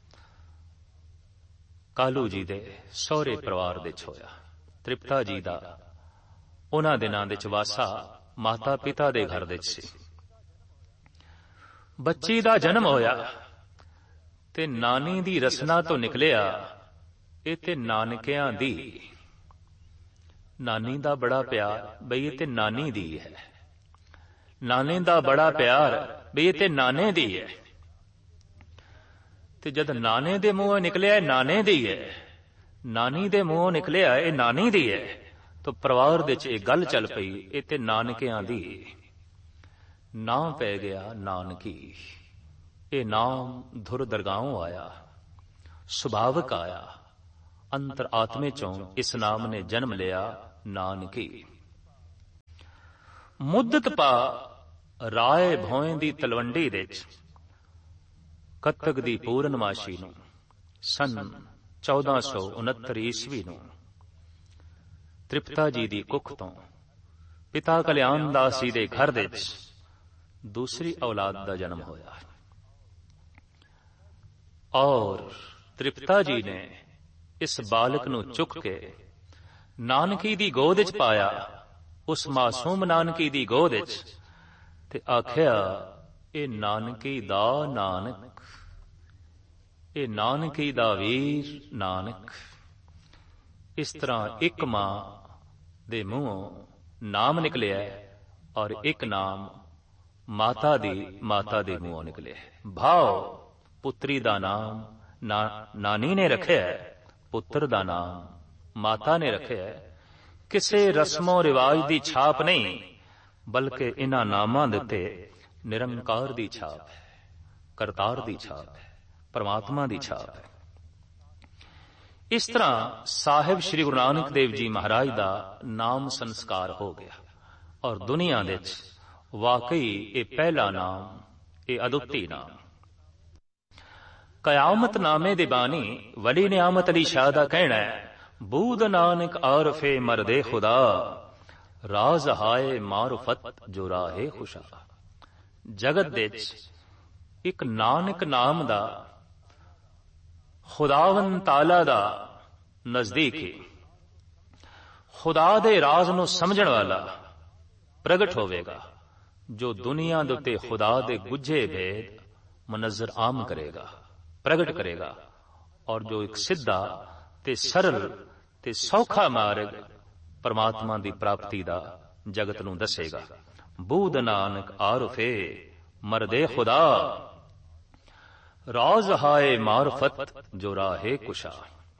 ਕਾਲੂ ਜੀ ਦੇ ਸਹੁਰੇ ਪਰਿਵਾਰ ਵਿੱਚ ਹੋਇਆ। ਤ੍ਰਿਪਤਾ ਜੀ ਦਾ ਉਹਨਾਂ ਦਿਨਾਂ ਵਿੱਚ ਵਾਸਾ ਮਾਤਾ ਪਿਤਾ ਦੇ ਘਰ ਵਿੱਚ ਸੀ। ਬੱਚੀ ਦਾ ਜਨਮ ਹੋਇਆ ਤੇ ਨਾਨੀ ਦੀ ਰਸਨਾ ਤੋਂ ਨਿਕਲਿਆ ਇਹ ਤੇ ਨਾਨਕਿਆਂ ਦੀ। ਨਾਨੀ ਦਾ ਬੜਾ ਪਿਆਰ, ਬਈ ਇਹ ਤੇ ਨਾਨੀ ਦੀ ਹੈ। ਨਾਨੇ ਦਾ ਬੜਾ ਪਿਆਰ, ਬਈ ਇਹ ਤੇ ਨਾਨੇ ਦੀ ਹੈ। ਤੇ ਜਦ ਨਾਨੇ ਦੇ ਮੂੰਹੋਂ ਨਿਕਲਿਆ ਨਾਨੇ ਦੀ ਹੈ, ਨਾਨੀ ਦੇ ਮੂੰਹੋਂ ਨਿਕਲਿਆ ਇਹ ਨਾਨੀ ਦੀ ਹੈ, ਤਾਂ ਪਰਿਵਾਰ ਦੇ ਚ ਇਹ ਗੱਲ ਚੱਲ ਪਈ ਇਹ ਤੇ ਨਾਨਕਿਆਂ ਦੀ। ਨਾਂ ਪੈ ਗਿਆ ਨਾਨਕੀ। ਇਹ ਨਾਮ ਧੁਰ ਦਰਗਾਹੋਂ ਆਇਆ, ਸੁਭਾਵਕ ਆਇਆ, ਅੰਤਰ ਆਤਮੇ ਚੋਂ ਇਸ ਨਾਮ ਨੇ ਜਨਮ ਲਿਆ ਨਾਨਕੀ। ਮੁੱਦਤ ਪਾ ਰਾਏ ਭੋਏ ਦੀ ਤਲਵੰਡੀ ਵਿੱਚ ਕੱਤਕ ਦੀ ਪੂਰਨਮਾਸ਼ੀ ਨੂੰ ਸਨ ਚੌਦਾਂ ਸੌ ਉਨੱਤਰ ਈਸਵੀ ਨੂੰ ਤ੍ਰਿਪਤਾ ਜੀ ਦੀ ਕੁੱਖ ਤੋਂ ਪਿਤਾ ਕਲਿਆਣ ਦਾਸ ਜੀ ਦੇ ਘਰ ਵਿੱਚ ਦੂਸਰੀ ਔਲਾਦ ਦਾ ਜਨਮ ਹੋਇਆ ਔਰ ਤ੍ਰਿਪਤਾ ਜੀ ਨੇ ਇਸ ਬਾਲਕ ਨੂੰ ਚੁੱਕ ਕੇ ਨਾਨਕੀ ਦੀ ਗੋਦ ਵਿੱਚ ਪਾਇਆ, ਉਸ ਮਾਸੂਮ ਨਾਨਕੀ ਦੀ ਗੋਦ ਵਿੱਚ, ਤੇ ਆਖਿਆ ਇਹ ਨਾਨਕੀ ਦਾ ਨਾਨਕ, ਇਹ ਨਾਨਕੀ ਦਾ ਵੀਰ ਨਾਨਕ। ਇਸ ਤਰ੍ਹਾਂ ਇੱਕ ਮਾਂ ਦੇ ਮੂੰਹੋਂ ਨਾਮ ਨਿਕਲਿਆ ਔਰ ਇੱਕ ਨਾਮ ਮਾਤਾ ਦੀ ਮਾਤਾ ਦੇ ਮੂੰਹੋਂ ਨਿਕਲਿਆ। ਭਾਵ ਪੁੱਤਰੀ ਦਾ ਨਾਮ ਨਾ, ਨਾਨੀ ਨੇ ਰੱਖਿਆ, ਪੁੱਤਰ ਦਾ ਨਾਮ ਮਾਤਾ ਨੇ ਰੱਖਿਆ। ਕਿਸੇ ਰਸਮੋ ਰਿਵਾਜ ਦੀ ਛਾਪ ਨਹੀਂ, ਬਲਕਿ ਇਹਨਾਂ ਨਾਮਾਂ ਦੇ ਉੱਤੇ ਨਿਰੰਕਾਰ ਦੀ ਛਾਪ ਹੈ, ਕਰਤਾਰ ਦੀ ਛਾਪ ਹੈ, ਪਰਮਾਤਮਾ ਦੀ ਛਾਪ ਹੈ। ਇਸ ਤਰ੍ਹਾਂ ਸਾਹਿਬ ਸ੍ਰੀ ਗੁਰੂ ਨਾਨਕ ਦੇਵ ਜੀ ਮਹਾਰਾਜ ਦਾ ਨਾਮ ਸੰਸਕਾਰ ਹੋ ਗਿਆ ਔਰ ਦੁਨੀਆ ਦੇ ਵਿੱਚ ਵਾਕਈ ਇਹ ਪਹਿਲਾ ਨਾਮ, ਇਹ ਅਦੁੱਤੀ ਨਾਮ। ਕਯਾਮਤ ਨਾਮੇ ਦੇ ਬਾਣੀ ਵਲੀ ਨਿਆਮਤ ਅਲੀ ਸ਼ਾਹ ਦਾ ਕਹਿਣਾ ਹੈ, ਬੂਦ ਨਾਨਕ ਆਰਫੇ ਮਰਦੇ ਖੁਦਾ, ਰਾਜ਼ ਹਾਏ ਮਾਰਫਤ ਜੋ ਰਾਹੇ ਖੁਸ਼ਾ। ਜਗਤ ਦੇ ਵਿੱਚ ਇੱਕ ਨਾਨਕ ਨਾਮ ਦਾ ਖੁਦਾਵੰ ਤਾਲਾ ਦਾ ਨਜ਼ਦੀਕੀ, ਖੁਦਾ ਦੇ ਰਾਜ਼ ਨੂੰ ਸਮਝਣ ਵਾਲਾ ਪ੍ਰਗਟ ਹੋਵੇਗਾ, ਜੋ ਦੁਨੀਆ ਦੇ ਉੱਤੇ ਖੁਦਾ ਦੇ ਗੁੱਝੇ ਭੇਦ ਮੁਨਜ਼ਰ ਆਮ ਕਰੇਗਾ, ਪ੍ਰਗਟ ਕਰੇਗਾ, ਔਰ ਜੋ ਇੱਕ ਸਿੱਧਾ ਤੇ ਸਰਲ ਤੇ ਸੌਖਾ ਮਾਰਗ ਪਰਮਾਤਮਾ ਦੀ ਪ੍ਰਾਪਤੀ ਦਾ ਜਗਤ ਨੂੰ ਦੱਸੇਗਾ। ਬੂਦ ਨਾਨਕ ਆਰਫੇ ਮਰਦੇ ਖੁਦਾ, ਰਾਜ਼ ਹਾਏ ਮਾਰਫਤ ਜੋ ਰਾਹੇ ਕੁਸ਼ਾ।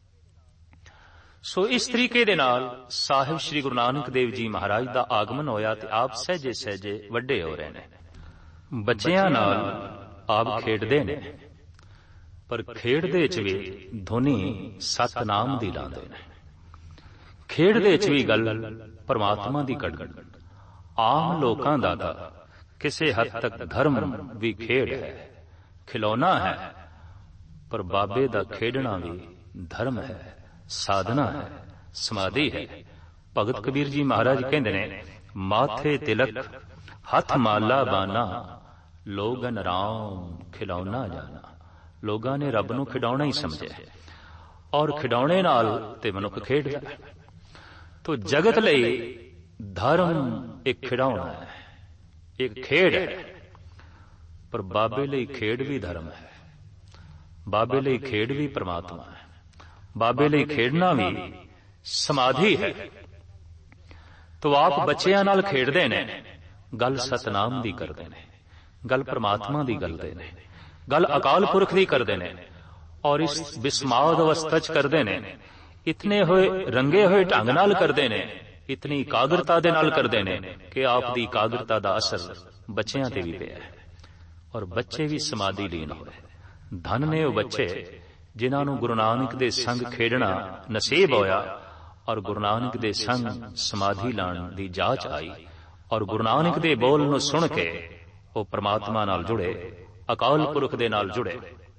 ਸੋ ਇਸ ਤਰੀਕੇ ਦੇ ਨਾਲ ਸਾਹਿਬ ਸ੍ਰੀ ਗੁਰੂ ਨਾਨਕ ਦੇਵ ਜੀ ਮਹਾਰਾਜ ਦਾ ਆਗਮਨ ਹੋਇਆ ਤੇ ਆਪ ਸਹਿਜੇ ਸਹਿਜੇ ਵੱਡੇ ਹੋ ਰਹੇ ਨੇ। ਬੱਚਿਆਂ ਨਾਲ ਆਪ ਖੇਡਦੇ ਨੇ, ਪਰ ਖੇਡਦੇ ਚ ਵੀ ਧੁਨੀ ਸਤਨਾਮ ਦੀ ਲਾਉਂਦੇ ਨੇ, ਖੇਡਦੇ ਚ ਵੀ ਗੱਲ ਪਰਮਾਤਮਾ ਦੀ ਕੱਢ। ਆਮ ਲੋਕਾਂ ਦਾ ਤਾਂ ਕਿਸੇ ਹੱਦ ਤੱਕ ਧਰਮ ਵੀ ਖੇਡ ਹੈ, ਖਿਲੌਣਾ ਹੈ, ਪਰ ਬਾਬੇ ਦਾ ਖੇਡਣਾ ਵੀ ਧਰਮ ਹੈ, ਸਾਧਨਾ ਹੈ, ਸਮਾਧੀ ਹੈ। ਭਗਤ ਕਬੀਰ ਜੀ ਮਹਾਰਾਜ ਕਹਿੰਦੇ ਨੇ, ਮਾਥੇ ਤਿਲਕ ਹੱਥ ਮਾਲਾ ਬਾਨਾ, ਲੋਗਨ ਰਾਮ ਖਿਲੌਣਾ ਜਾਣਾ। ਲੋਕਾਂ ਨੇ ਰੱਬ ਨੂੰ ਖਿਡੌਣਾ ਹੀ ਸਮਝਿਆ ਔਰ ਖਿਡੌਣੇ ਨਾਲ ਤੇ ਮਨੁੱਖ ਖੇਡਦਾ ਹੈ। ਤੋ ਜਗਤ ਲਈ ਧਰਮ ਇੱਕ ਖਿਡੌਣਾ ਹੈ, ਇੱਕ ਖੇਡ ਹੈ, ਪਰ ਬਾਬੇ ਲਈ ਖੇਡ ਵੀ ਧਰਮ ਹੈ, ਬਾਬੇ ਲਈ ਖੇਡ ਵੀ ਪਰਮਾਤਮਾ ਹੈ, ਬਾਬੇ ਲਈ ਖੇਡਣਾ ਵੀ ਸਮਾਧੀ ਹੈ। ਤੋ ਆਪ ਬੱਚਿਆਂ ਨਾਲ ਖੇਡਦੇ ਨੇ, ਗੱਲ ਸਤਨਾਮ ਦੀ ਕਰਦੇ ਨੇ, ਗੱਲ ਪਰਮਾਤਮਾ ਦੀ ਕਰਦੇ ਨੇ, ਗੱਲ ਅਕਾਲ ਪੁਰਖ ਦੀ ਕਰਦੇ ਨੇ, ਔਰ ਇਸ ਬਿਸਮਾਦ ਅਵਸਥਾ ਚ ਕਰਦੇ ਨੇ। ਇਤਨੇ ਹੋਏ ਰੰਗੇ ਹੋਏ ਢੰਗ ਨਾਲ ਕਰਦੇ ਨੇ, ਇਤਨੀ ਇਕਾਗਰਤਾ ਦੇ ਨਾਲ ਕਰਦੇ ਨੇ ਕਿ ਆਪ ਦੀ ਇਕਾਗਰਤਾ ਦਾ ਅਸਰ ਬੱਚਿਆਂ ਤੇ ਵੀ ਪਿਆ ਹੈ ਔਰ ਬੱਚੇ ਵੀ ਸਮਾਧੀ ਲੀਨ ਹੋਏ। ਧਨ ਨੇ ਉਹ ਬੱਚੇ ਜਿਨ੍ਹਾਂ ਨੂੰ ਗੁਰੂ ਨਾਨਕ ਦੇ ਸੰਗ ਖੇਡਣਾ ਨਸੀਬ ਹੋਇਆ ਔਰ ਗੁਰੂ ਨਾਨਕ ਦੇ ਸੰਗ ਸਮਾਧੀ ਲਾਣ ਦੀ ਜਾਚ ਆਈ ਔਰ ਗੁਰੂ ਨਾਨਕ ਦੇ ਬੋਲ ਨੂੰ ਸੁਣ ਕੇ ਉਹ ਪਰਮਾਤਮਾ ਨਾਲ ਜੁੜੇ, ਅਕਾਲ ਪੁਰਖ ਦੇ ਨਾਲ ਜੁੜੇ।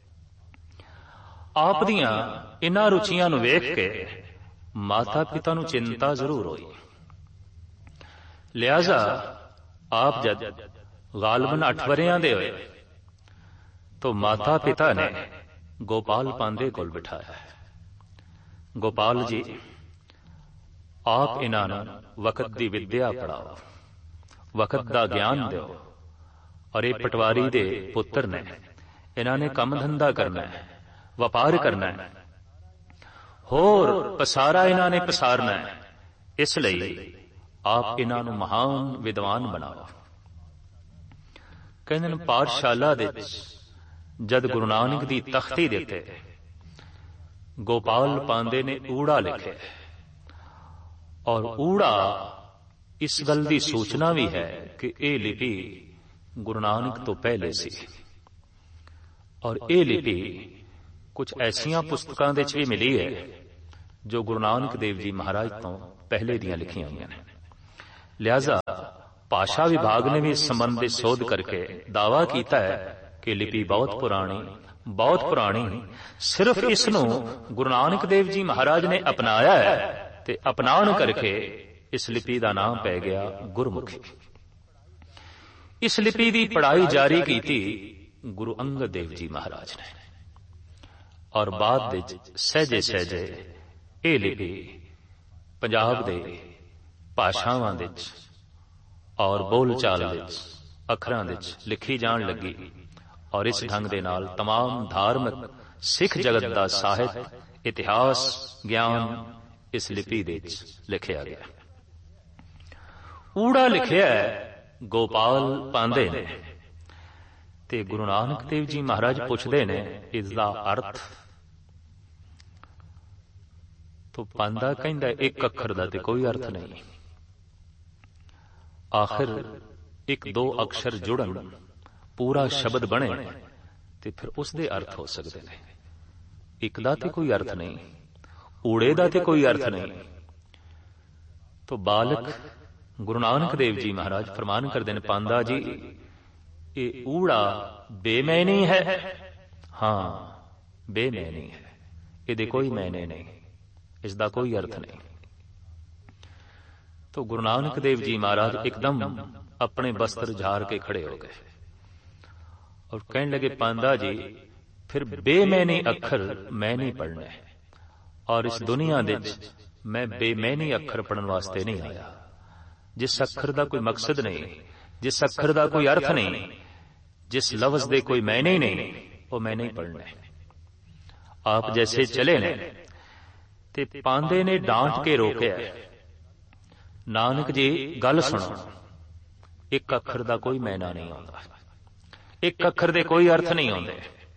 ਆਪ ਦੀਆਂ ਇਨ੍ਹਾਂ ਰੁਚੀਆਂ ਨੂੰ ਵੇਖ ਕੇ ਮਾਤਾ ਪਿਤਾ ਨੂੰ ਚਿੰਤਾ ਜ਼ਰੂਰ ਹੋਈ। ਲਿਹਾਜ਼ਾ ਆਪ ਜਦ ਗਾਲਬਨ ਅੱਠ ਵਰਿਆਂ ਦੇ ਹੋਏ ਤਾਂ ਮਾਤਾ ਪਿਤਾ ਨੇ ਗੋਪਾਲ ਪਾਂਦੇ ਕੋਲ ਬਿਠਾਇਆ। ਗੋਪਾਲ ਜੀ, ਆਪ ਇਹਨਾਂ ਨੂੰ ਵਕਤ ਦੀ ਵਿਦਿਆ ਪੜਾਓ, ਵਕਤ ਦਾ ਗਿਆਨ ਦਿਓ, ਔਰ ਇਹ ਪਟਵਾਰੀ ਦੇ ਪੁੱਤਰ ਨੇ, ਇਹਨਾਂ ਨੇ ਕੰਮ ਧੰਦਾ ਕਰਨਾ ਹੈ, ਵਪਾਰ ਕਰਨਾ ਹੈ, ਹੋਰ ਪਸਾਰਾ ਇਹਨਾਂ ਨੇ ਪਸਾਰਨਾ ਹੈ। ਇਸ ਲਈ ਆਪ ਇਹਨਾਂ ਨੂੰ ਮਹਾਨ ਵਿਦਵਾਨ ਬਣਾਓ। ਕਹਿੰਦੇ ਨੇ ਪਾਠਸ਼ਾਲਾ ਦੇ ਵਿੱਚ ਜਦ ਗੁਰੂ ਨਾਨਕ ਦੀ ਤਖਤੀ ਦੇ ਉੱਤੇ ਗੋਪਾਲ ਪਾਂਦੇ ਨੇ ਊੜਾ ਲਿਖਿਆ ਔਰ ਊੜਾ ਇਸ ਗੱਲ ਦੀ ਸੂਚਨਾ ਵੀ ਹੈ ਕਿ ਇਹ ਲਿਪੀ ਗੁਰੂ ਨਾਨਕ ਤੋਂ ਪਹਿਲੇ ਸੀ ਔਰ ਇਹ ਲਿਪੀ ਕੁਝ ਐਸੀਆਂ ਪੁਸਤਕਾਂ ਦੇ ਵਿੱਚ ਵੀ ਮਿਲੀ ਹੈ जो गुरु नानक देव जी महाराज तो पहले दियां लिखियां हुई ने। लिहाजा भाषा विभाग ने भी इस संबंध में शोध करके दावा किया है कि लिपि बहुत पुरानी बहुत पुरानी, सिर्फ इसनू गुरु नानक देव जी महाराज ने अपनाया है ते अपनाण करके इस लिपि का नाम पै गया गुरमुखी। इस लिपि की पढ़ाई जारी की थी गुरु अंगद देव जी महाराज ने और बाद सहजे सहजे ये लिपि पंजाब दे भाषावां दे और बोलचाल विच अखरां दे लिखी जान लगी और इस ढंग दे नाल तमाम धार्मिक सिख जगत का साहित्य इतिहास ज्ञान इस लिपि दे लिखिया गया। ऊड़ा लिखिया है गोपाल पांदे ने ते गुरु नानक देव जी महाराज पुछदे ने इसदा अर्थ। तो पांदा कहंदा एक अखर दा ते कोई अर्थ नहीं, आखिर एक दो अक्षर जुड़न पूरा शब्द बने ते फिर उसदे अर्थ हो सकते हैं। एक दा ते कोई अर्थ नहीं, ऊड़े दा ते कोई अर्थ नहीं। तो बालक गुरु नानक देव जी महाराज फरमान करते हैं पांदा जी ये ऊड़ा बेमैनी है। हां बेमैनी है, ये कोई मैने नहीं, इसका कोई अर्थ नहीं। तो गुरु नानक देव जी महाराज एकदम अपने वस्त्र झाड़ के खड़े हो गए और कहने लगे पांदा जी फिर बेमैनी अखर मैं नहीं पढ़ने और इस दुनिया दे मैं बेमैनी अखर पढ़ने वास्ते नहीं आया। जिस अखर का कोई मकसद नहीं, जिस अखर का कोई अर्थ नहीं, जिस लफ्ज दे कोई मैने नहीं, वो मैं नहीं पढ़ने। आप जैसे चले ने ते पांदे ने डांट के रोकया, नानक जी गल सुनो, एक अखर का कोई मैना नहीं आता, एक अखर दे कोई अर्थ नहीं आते।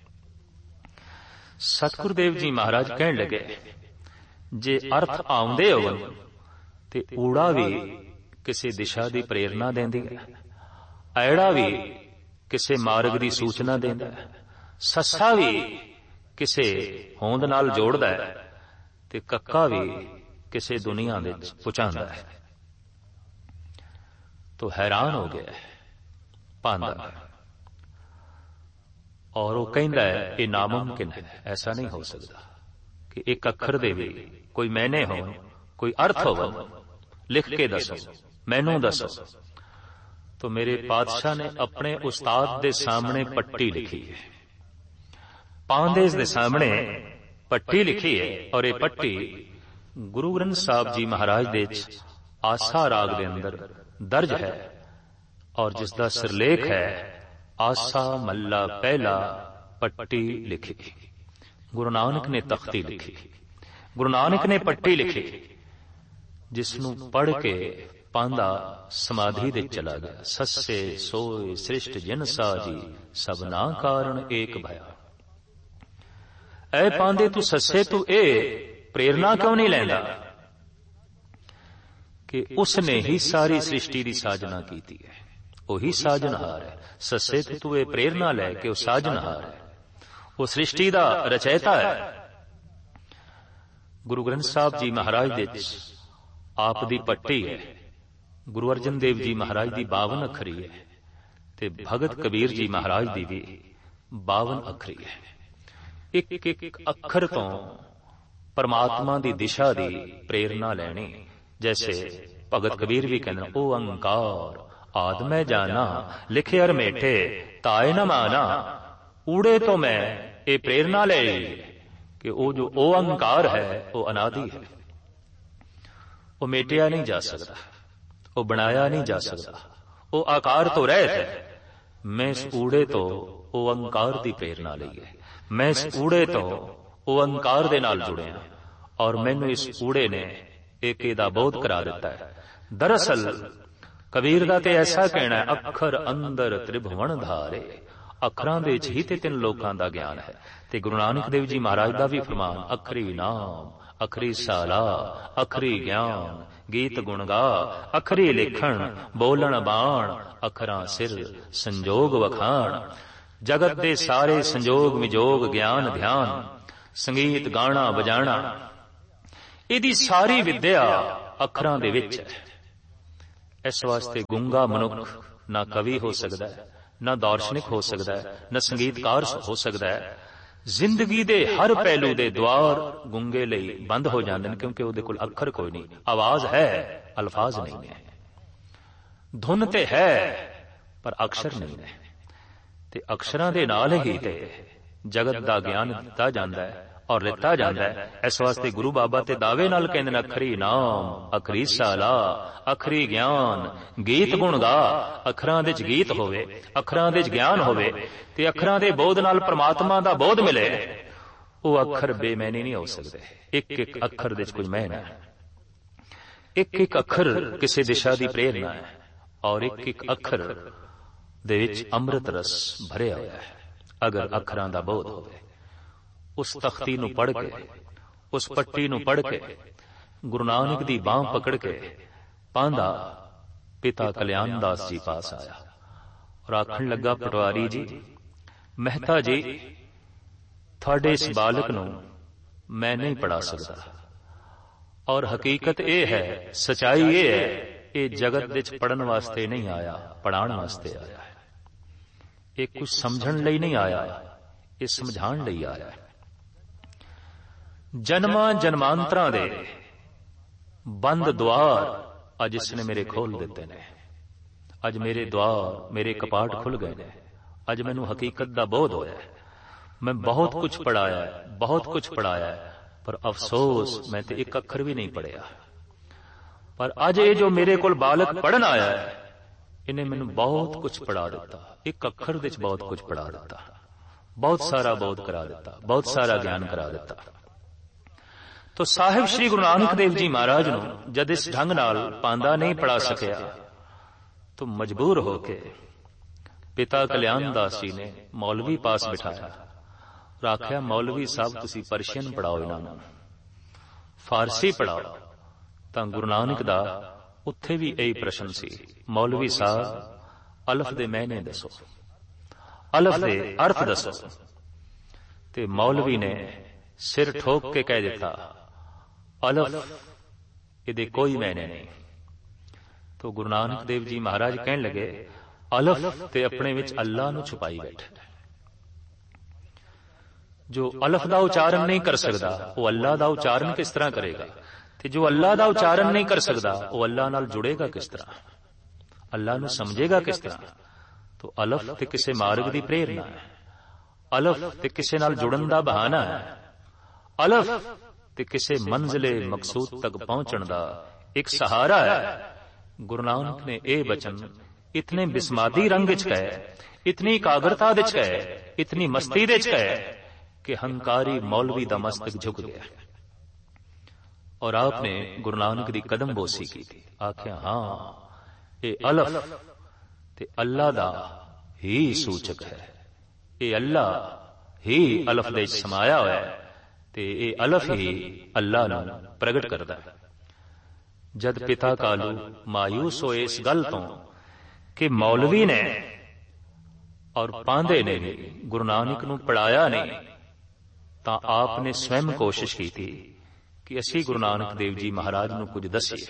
सतगुरु देव जी महाराज कहने लगे जे अर्थ आउंदे होवन ते ऊड़ा भी किसी दिशा की प्रेरणा देंदी है, ऐड़ा भी किसी मार्ग की सूचना देंदा है, सस्सा भी किसी होंद नाल जोड़दा है ते कक्का भी किसी दुनिया दे पहुंचांदा है। तो हैरान हो गया पांदा और वो कहंदा है ये नामुमकिन है, ऐसा नहीं हो सकता कि एक अखर दे भी कोई मैने हो, कोई अर्थ हो, लिख के दसो, मैनू दसो। तो मेरे पातशाह ने अपने उस्ताद दे सामने पट्टी लिखी है, पांदे दे सामने पट्टी लिखी है और ये पट्टी गुरु ग्रंथ साहब जी महाराज दे आसा राग दे अंदर दर्ज है और जिसका सिरलेख है आसा मल्ला पहला पट्टी लिखी। गुरु नानक ने तख्ती लिखी, गुरु नानक ने पट्टी लिखी, जिसनू पढ़ के पांदा समाधि दे चला गया। सस्से सोए सृष्ट जिन साजी सबना कारण एक भया। ऐ पांदे तू सस्से तू ए प्रेरणा क्यों नहीं लेंदा कि उसने ही सारी सृष्टि की साजना की है, वही साजनहार है। सस्से तू तू ए प्रेरणा लै कि वह साजनहार है, वो सृष्टि का रचयिता है। गुरु ग्रंथ साहब जी महाराज दे आप दी पट्टी है, गुरु अर्जन देव जी महाराज दी बावन अखरी है ते भगत कबीर जी महाराज दी भी बावन अखरी है। एक एक अखर तो परमात्मा दी दिशा दी प्रेरणा लैनी। जैसे भगत कबीर भी कहते ओ अंकार आद मैं जाना लिखे अर मेठे ताए न माना। ऊड़े तो मैं ये प्रेरणा ले कि वो जो ओ अंकार है वो अनादि है, वो मेटिया नहीं जा सकता, वो बनाया नहीं जा सकता, वो आकार तो रह है। मैं इस ऊड़े तो वो अंकार की प्रेरणा ली है, मैं इस ऊड़े तो वो अंकार दे नाल जुड़िया और मैनू इस ऊड़े ने एक दा बोध करा दिता है। दरअसल कबीर दा ते ऐसा कहना है अखर अंदर त्रिभुवन धारे, अखरां दे ही ते तीन लोकां दा ज्ञान है। ते गुरु नानक देव जी महाराज दा भी फरमान अखरी नाम अखरी साला अखरी ज्ञान गीत गुण गा, अखरी लिखण बोलण बाण अखरां सिर संजोग वखाण। जगत दे सारे संजोग विजोग ज्ञान ध्यान संगीत गाना बजाना ਇਹਦੀ ਸਾਰੀ ਵਿਦਿਆ ਅੱਖਰਾਂ ਦੇ ਵਿੱਚ ਹੈ। ਇਸ ਵਾਸਤੇ ਗੂੰਗਾ ਮਨੁੱਖ ਨਾ ਕਵੀ ਹੋ ਸਕਦਾ ਹੈ, ਨਾ ਦਾਰਸ਼ਨਿਕ ਹੋ ਸਕਦਾ ਹੈ, ਨਾ ਸੰਗੀਤਕਾਰ ਹੋ ਸਕਦਾ ਹੈ। ਜ਼ਿੰਦਗੀ ਦੇ ਹਰ ਪਹਿਲੂ ਦੇ ਦੁਆਰ ਗੂੰਗੇ ਲਈ ਬੰਦ ਹੋ ਜਾਂਦੇ ਨੇ, ਕਿਉਂਕਿ ਉਹਦੇ ਕੋਲ ਅੱਖਰ ਕੋਈ ਨਹੀਂ। ਆਵਾਜ਼ ਹੈ, ਅਲਫਾਜ਼ ਨਹੀਂ ਨੇ। ਧੁਨ ਤੇ ਹੈ ਪਰ ਅਕਸ਼ਰ ਨਹੀਂ ਨੇ। ਤੇ ਅਕਸ਼ਰਾਂ ਦੇ ਨਾਲ ਹੀ ਤੇ ਜਗਤ ਦਾ ਗਿਆਨ ਦਿੱਤਾ ਜਾਂਦਾ ਹੈ ਔਰ ਲਿੱਤਾ ਜਾਂਦਾ ਹੈ। ਇਸ ਵਾਸਤੇ ਗੁਰੂ ਬਾਬਾ ਤੇ ਦਾਅਵੇ ਨਾਲ ਕਹਿੰਦੇ ਨੇ, ਅਖਰੀ ਨਾਮ ਅਖਰੀ ਸਾਲਾ ਅਖਰੀ ਗਿਆਨ, ਗੀਤ ਗੁਣ ਗਾ। ਅੱਖਰਾਂ ਦੇ ਚ ਗੀਤ ਹੋਵੇ, ਅੱਖਰਾਂ ਦੇ ਚ ਗਿਆਨ ਹੋਵੇ ਤੇ ਅੱਖਰਾਂ ਦੇ ਬੋਧ ਨਾਲ ਪ੍ਰਮਾਤਮਾ ਦਾ ਬੋਧ ਮਿਲੇ। ਉਹ ਅੱਖਰ ਬੇਮੈਨੀ ਨਹੀਂ ਹੋ ਸਕਦੇ। ਇੱਕ ਇੱਕ ਅੱਖਰ ਦੇ ਚ ਕੁਝ ਮਹਿਨਾ ਹੈ, ਇੱਕ ਇੱਕ ਅੱਖਰ ਕਿਸੇ ਦਿਸ਼ਾ ਦੀ ਪ੍ਰੇਰਨਾ ਹੈ ਔਰ ਇੱਕ ਇੱਕ ਅੱਖਰ ਦੇ ਵਿੱਚ ਅੰਮ੍ਰਿਤ ਰਸ ਭਰਿਆ ਹੋਇਆ ਹੈ। ਅਗਰ ਅੱਖਰਾਂ ਦਾ ਬੋਧ ਹੋਵੇ, ਉਸ ਤਖਤੀ ਨੂੰ ਪੜ੍ਹ ਕੇ, ਉਸ ਪੱਟੀ ਨੂੰ ਪੜ੍ਹ ਕੇ, ਗੁਰੂ ਨਾਨਕ ਦੀ ਬਾਂਹ ਪਕੜ ਕੇ ਪਾਂਦਾ ਪਿਤਾ ਕਲਿਆਣ ਦਾਸ ਜੀ ਪਾਸ ਆਇਆ ਔਰ ਆਖਣ ਲੱਗਾ, ਪਟਵਾਰੀ ਜੀ, ਮਹਿਤਾ ਜੀ, ਤੁਹਾਡੇ ਇਸ ਬਾਲਕ ਨੂੰ ਮੈਂ ਨਹੀਂ ਪੜ੍ਹਾ ਸਕਦਾ। ਔਰ ਹਕੀਕਤ ਇਹ ਹੈ, ਸਚਾਈ ਇਹ ਹੈ, ਇਹ ਜਗਤ ਵਿੱਚ ਪੜ੍ਹਨ ਵਾਸਤੇ ਨਹੀਂ ਆਇਆ, ਪੜ੍ਹਾਉਣ ਵਾਸਤੇ ਆਇਆ ਹੈ। ਇਹ ਕੁਝ ਸਮਝਣ ਲਈ ਨਹੀਂ ਆਇਆ, ਇਹ ਸਮਝਾਉਣ ਲਈ ਆਇਆ ਹੈ। ਜਨਮਾਂ ਜਨਮਾਂਤਰਾਂ ਦੇ ਬੰਦ ਦੁਆਰ ਅੱਜ ਇਸਨੇ ਮੇਰੇ ਖੋਲ ਦਿੱਤੇ ਨੇ। ਅੱਜ ਮੇਰੇ ਦੁਆਰ, ਮੇਰੇ ਕਪਾਟ ਖੁੱਲ ਗਏ ਨੇ। ਅੱਜ ਮੈਨੂੰ ਹਕੀਕਤ ਦਾ ਬੋਧ ਹੋਇਆ ਹੈ। ਮੈਂ ਬਹੁਤ ਕੁਝ ਪੜ੍ਹਾਇਆ ਹੈ, ਬਹੁਤ ਕੁਝ ਪੜ੍ਹਾਇਆ ਹੈ, ਪਰ ਅਫਸੋਸ ਮੈਂ ਤੇ ਇੱਕ ਅੱਖਰ ਵੀ ਨਹੀਂ ਪੜ੍ਹਿਆ। ਪਰ ਅੱਜ ਇਹ ਜੋ ਮੇਰੇ ਕੋਲ ਬਾਲਕ ਪੜ੍ਹਨ ਆਇਆ ਹੈ, ਇਹਨੇ ਮੈਨੂੰ ਬਹੁਤ ਕੁਝ ਪੜ੍ਹਾ ਦਿੱਤਾ। ਇੱਕ ਅੱਖਰ ਵਿੱਚ ਬਹੁਤ ਕੁਝ ਪੜ੍ਹਾ ਦਿੱਤਾ, ਬਹੁਤ ਸਾਰਾ ਬੋਧ ਕਰਾ ਦਿੱਤਾ, ਬਹੁਤ ਸਾਰਾ ਗਿਆਨ ਕਰਾ ਦਿੱਤਾ। ਤੋ ਸਾਹਿਬ ਸ੍ਰੀ ਗੁਰੂ ਨਾਨਕ ਦੇਵ ਜੀ ਮਹਾਰਾਜ ਨੂੰ ਜਦ ਇਸ ਢੰਗ ਨਾਲ ਪਾਂਦਾ ਨਹੀਂ ਪੜ੍ਹਾ ਸਕਿਆ, ਤੋ ਮਜਬੂਰ ਹੋ ਕੇ ਪਿਤਾ ਕਲਿਆਣ ਦਾਸ ਜੀ ਨੇ ਮੌਲਵੀ ਪਾਸ ਬਿਠਾਇਆ। ਆਖਿਆ, ਮੌਲਵੀ ਸਾਹਿਬ, ਤੁਸੀਂ ਪਰਸ਼ੀਅਨ ਪੜ੍ਹਾਓ, ਇਹਨਾਂ ਨੂੰ ਫਾਰਸੀ ਪੜ੍ਹਾਓ। ਤਾਂ ਗੁਰੂ ਨਾਨਕ ਦਾ ਉੱਥੇ ਵੀ ਇਹੀ ਪ੍ਰਸ਼ਨ ਸੀ, ਮੌਲਵੀ ਸਾਹਿਬ, ਅਲਫ ਦੇ ਮਾਇਨੇ ਦੱਸੋ, ਅਲਫ ਦੇ ਅਰਥ ਦੱਸੋ। ਤੇ ਮੌਲਵੀ ਨੇ ਸਿਰ ਠੋਕ ਕੇ ਕਹਿ ਦਿੱਤਾ, ਅਲਫ ਇਹਦੇ ਕੋਈ ਮਾਇਨੇ ਨਹੀਂ। ਤੋ ਗੁਰੂ ਨਾਨਕ ਦੇਵ ਜੀ ਮਹਾਰਾਜ ਕਹਿਣ ਲੱਗੇ, ਅਲਫ ਤੇ ਆਪਣੇ ਵਿੱਚ ਅੱਲਾ ਨੂੰ ਛੁਪਾਈ ਬੈਠਾ। ਜੋ ਅਲਫ ਦਾ ਉਚਾਰਨ ਨਹੀਂ ਕਰ ਸਕਦਾ, ਉਹ ਅੱਲਾ ਦਾ ਉਚਾਰਨ ਕਿਸ ਤਰ੍ਹਾਂ ਕਰੇਗਾ? ਤੇ ਜੋ ਅੱਲਾ ਦਾ ਉਚਾਰਨ ਨਹੀਂ ਕਰ ਸਕਦਾ, ਉਹ ਅੱਲਾ ਨਾਲ ਜੁੜੇਗਾ ਕਿਸ ਤਰ੍ਹਾਂ? ਅੱਲਾ ਨੂੰ ਸਮਝੇਗਾ ਕਿਸ ਤਰ੍ਹਾਂ? ਤੋ ਅਲਫ ਤੇ ਕਿਸੇ ਮਾਰਗ ਦੀ ਪ੍ਰੇਰਨਾ ਹੈ, ਅਲਫ ਤੇ ਕਿਸੇ ਨਾਲ ਜੁੜਨ ਦਾ ਬਹਾਨਾ ਹੈ, ਅਲਫ ਤੇ ਕਿਸੇ ਮੰਜ਼ਿਲੇ ਮਕਸੂਦ ਤੱਕ ਪਹੁੰਚਣ ਦਾ ਇੱਕ ਸਹਾਰਾ ਹੈ। ਗੁਰੂ ਨਾਨਕ ਨੇ ਇਹ ਬਚਨ ਇਤਨੇ ਬਿਸਮਾਦੀ ਰੰਗ ਵਿੱਚ ਕਹੇ, ਇਤਨੀ ਇਕਾਗਰਤਾ ਵਿੱਚ ਕਹੇ, ਇਤਨੀ ਮਸਤੀ ਵਿੱਚ ਕਹੇ ਕਿ ਹੰਕਾਰੀ ਮੌਲਵੀ ਦਾ ਮਸਤਕ ਝੁਕ ਗਿਆ। ਔਰ ਆਪਨੇ ਗੁਰੂ ਨਾਨਕ ਦੀ ਕਦਮ ਬੋਸੀ ਕੀਤੀ। ਆਖਿਆ, ਹਾਂ, ਇਹ ਅਲਫ ਤੇ ਅੱਲਾ ਦਾ ਹੀ ਸੂਚਕ ਹੈ। ਇਹ ਅੱਲਾ ਹੀ ਅਲਫ ਦੇ ਸਮਾਇਆ ਹੋਇਆ ਹੈ ਤੇ ਇਹ ਅਲਫ ਹੀ ਅੱਲਾ ਨੂੰ ਪ੍ਰਗਟ ਕਰਦਾ ਹੈ। ਜਦ ਪਿਤਾ ਕਾਲੂ ਮਾਯੂਸ ਹੋਏ ਇਸ ਗੱਲ ਤੋਂ ਕਿ ਮੌਲਵੀ ਨੇ ਔਰ ਪਾਂਦੇ ਨੇ ਗੁਰੂ ਨਾਨਕ ਨੂੰ ਪੜ੍ਹਾਇਆ ਨਹੀਂ, ਤਾਂ ਆਪ ਨੇ ਸਵੈਮ ਕੋਸ਼ਿਸ਼ ਕੀਤੀ ਕਿ ਅਸੀਂ ਗੁਰੂ ਨਾਨਕ ਦੇਵ ਜੀ ਮਹਾਰਾਜ ਨੂੰ ਕੁਝ ਦੱਸੀਏ।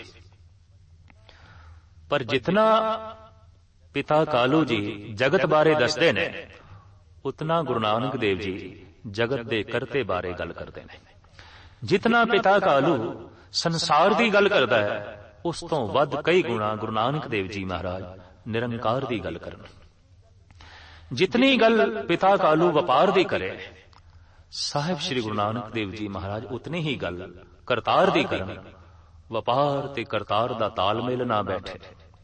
ਪਰ ਜਿਤਨਾ ਪਿਤਾ ਕਾਲੂ ਜੀ ਜਗਤ ਬਾਰੇ ਦੱਸਦੇ ਨੇ, ਉਤਨਾ ਗੁਰੂ ਨਾਨਕ ਦੇਵ ਜੀ ਜਗਤ ਦੇ ਕਰਤੇ ਬਾਰੇ ਗੱਲ ਕਰਦੇ ਨੇ। ਜਿਤਨਾ ਪਿਤਾ ਕਾਲੂ ਸੰਸਾਰ ਦੀ ਗੱਲ ਕਰਦਾ ਹੈ, ਉਸ ਤੋਂ ਵੱਧ ਕਈ ਗੁਣਾ ਗੁਰੂ ਨਾਨਕ ਦੇਵ ਜੀ ਮਹਾਰਾਜ ਨਿਰੰਕਾਰ ਦੀ ਗੱਲ ਕਰਨ। ਜਿਤਨੀ ਗੱਲ ਪਿਤਾ ਕਾਲੂ ਵਪਾਰ ਦੀ ਕਰੇ, ਸਾਹਿਬ ਸ੍ਰੀ ਗੁਰੂ ਨਾਨਕ ਦੇਵ ਜੀ ਮਹਾਰਾਜ ਉਤਨੀ ਹੀ ਗੱਲ ਕਰਤਾਰ ਦੀ ਕਰਨ। ਵਪਾਰ ਤੇ ਕਰਤਾਰ ਦਾ ਤਾਲਮੇਲ ਨਾ ਬੈਠੇ,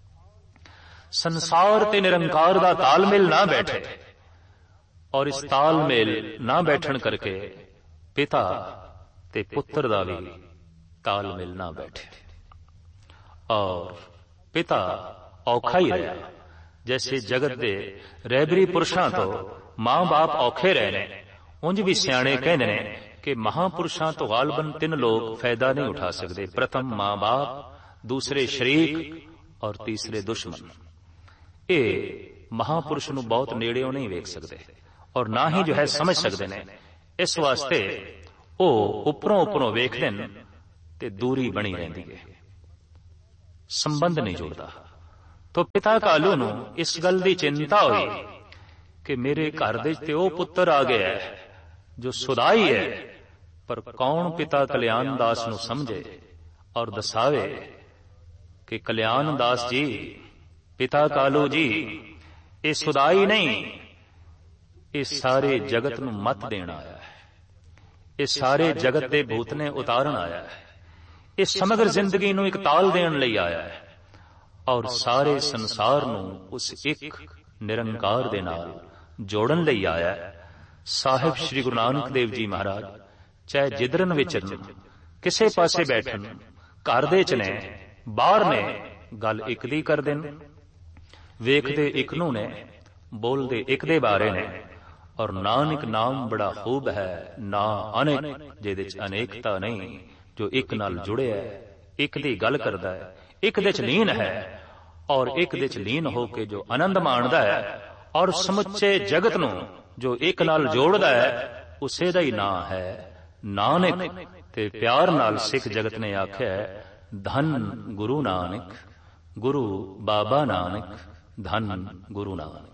ਸੰਸਾਰ ਤੇ ਨਿਰੰਕਾਰ ਦਾ ਤਾਲਮੇਲ ਨਾ ਬੈਠੇ, ਔਰ ਇਸ ਤਾਲਮੇਲ ਨਾ ਬੈਠਣ ਕਰਕੇ ਪਿਤਾ ਤੇ ਪੁੱਤਰ ਦਾ ਵੀ ਤਾਲਮੇਲ ਨਾ ਬੈਠੇ। ਔਰ ਪਿਤਾ ਔਖਾ ਹੀ ਰਿਹਾ। ਜੈਸੇ ਜਗਤ ਦੇ ਰਹਿਬਰੀ ਪੁਰਸ਼ਾਂ ਤੋਂ ਮਾਂ ਬਾਪ ਔਖੇ ਰਹੇ ਨੇ, ਉਂਝ ਵੀ ਸਿਆਣੇ ਕਹਿੰਦੇ ਨੇ ਕਿ ਮਹਾਂਪੁਰਸ਼ਾਂ ਤੋਂ ਗਾਲਬਨ ਤਿੰਨ ਲੋਕ ਫਾਇਦਾ ਨਹੀਂ ਉਠਾ ਸਕਦੇ। ਪ੍ਰਥਮ ਮਾਂ ਬਾਪ, ਦੂਸਰੇ ਸ਼ਰੀਕ ਔਰ ਤੀਸਰੇ ਦੁਸ਼ਮਣ। ਇਹ ਮਹਾਂਪੁਰਸ਼ ਨੂੰ ਬਹੁਤ ਨੇੜਿਓਂ ਨਹੀਂ ਵੇਖ ਸਕਦੇ ਔਰ ਨਾ ਹੀ ਜੋ ਹੈ ਸਮਝ ਸਕਦੇ ਨੇ। ਇਸ ਵਾਸਤੇ ਉਹ ਉੱਪਰੋਂ ਉੱਪਰੋਂ ਵੇਖਦੇ ਨੇ ਤੇ ਦੂਰੀ ਬਣੀ ਰਹਿੰਦੀ ਹੈ, ਸੰਬੰਧ ਨਹੀਂ ਜੁੜਦਾ। ਤੋ ਪਿਤਾ ਕਾਲੂ ਨੂੰ ਇਸ ਗੱਲ ਦੀ ਚਿੰਤਾ ਹੋਈ ਕਿ ਮੇਰੇ ਘਰ ਦੇ ਤੇ ਉਹ ਪੁੱਤਰ ਆ ਗਿਆ ਹੈ ਜੋ ਸੁਦਾਈ ਹੈ, ਪਰ ਕੌਣ ਪਿਤਾ ਕਲਿਆਣ ਦਾਸ ਨੂੰ ਸਮਝੇ ਔਰ ਦਸਾਵੇ ਕਿ ਕਲਿਆਣ ਦਾਸ ਜੀ, ਪਿਤਾ ਕਾਲੂ ਜੀ, ਇਹ ਸੁਦਾਈ ਨਹੀਂ, ਇਹ ਸਾਰੇ ਜਗਤ ਨੂੰ ਮਤ ਦੇਣ ਆਇਆ ਹੈ, ਇਹ ਸਾਰੇ ਜਗਤ ਦੇ ਭੂਤ ਨੇ ਉਤਾਰਨ ਆਇਆ ਹੈ, ਇਹ ਸਮਗਰ ਜ਼ਿੰਦਗੀ ਨੂੰ ਇੱਕ ਤਾਲ ਦੇਣ ਲਈ ਆਇਆ ਹੈ ਔਰ ਸਾਰੇ ਸੰਸਾਰ ਨੂੰ ਉਸ ਇੱਕ ਨਿਰੰਕਾਰ ਦੇ ਨਾਲ ਜੋੜਨ ਲਈ ਆਇਆ ਹੈ। ਸਾਹਿਬ ਸ੍ਰੀ ਗੁਰੂ ਨਾਨਕ ਦੇਵ ਜੀ ਮਹਾਰਾਜ ਚਾਹੇ ਜਿੱਧਰਨ ਵਿਚਰਨ, ਕਿਸੇ ਪਾਸੇ ਬੈਠਣ, ਘਰ ਦੇ ਚ ਨੇ, ਬਾਹਰ ਨੇ, ਗੱਲ ਇੱਕ ਦੀ ਕਰਦੇ ਨੇ, ਵੇਖਦੇ ਇੱਕ ਨੂੰ ਨੇ, ਬੋਲਦੇ ਇੱਕ ਦੇ ਬਾਰੇ ਨੇ। ਔਰ ਨਾਨਕ ਨਾਮ ਬੜਾ ਖੂਬ ਹੈ, ਨਾ ਅਨੇਕ, ਜਿਹਦੇ ਚ ਅਨੇਕਤਾ ਨਹੀਂ, ਜੋ ਇੱਕ ਨਾਲ ਜੁੜਿਆ ਹੈ, ਇੱਕ ਦੀ ਗੱਲ ਕਰਦਾ ਹੈ, ਇੱਕ ਦੇ ਚ ਲੀਨ ਹੈ ਔਰ ਇੱਕ ਦੇ ਚ ਲੀਨ ਹੋ ਕੇ ਜੋ ਆਨੰਦ ਮਾਣਦਾ ਹੈ ਔਰ ਸਮੁੱਚੇ ਜਗਤ ਨੂੰ ਜੋ ਇੱਕ ਨਾਲ ਜੋੜਦਾ ਹੈ, ਉਸੇ ਦਾ ਹੀ ਨਾਂ ਹੈ ਨਾਨਕ। ਤੇ ਪਿਆਰ ਨਾਲ ਸਿੱਖ ਜਗਤ ਨੇ ਆਖਿਆ, ਧੰਨ ਗੁਰੂ ਨਾਨਕ, ਗੁਰੂ ਬਾਬਾ ਨਾਨਕ, ਧੰਨ ਗੁਰੂ ਨਾਨਕ।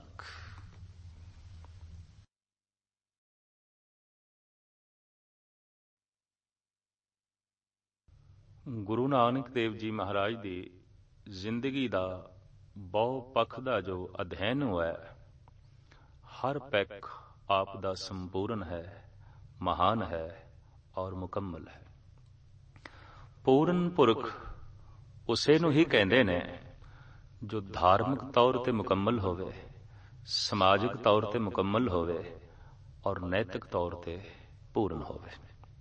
ਗੁਰੂ ਨਾਨਕ ਦੇਵ ਜੀ ਮਹਾਰਾਜ ਦੀ ਜ਼ਿੰਦਗੀ ਦਾ ਬਹੁ ਪੱਖ ਦਾ ਜੋ ਅਧਿਐਨ ਹੋਇਆ, ਹਰ ਪੱਖ ਆਪ ਦਾ ਸੰਪੂਰਨ ਹੈ, ਮਹਾਨ ਹੈ ਔਰ ਮੁਕੰਮਲ ਹੈ। ਪੂਰਨ ਪੁਰਖ ਉਸੇ ਨੂੰ ਹੀ ਕਹਿੰਦੇ ਨੇ ਜੋ ਧਾਰਮਿਕ ਤੌਰ ਤੇ ਮੁਕੰਮਲ ਹੋਵੇ, ਸਮਾਜਿਕ ਤੌਰ ਤੇ ਮੁਕੰਮਲ ਹੋਵੇ ਔਰ ਨੈਤਿਕ ਤੌਰ ਤੇ ਪੂਰਨ ਹੋਵੇ।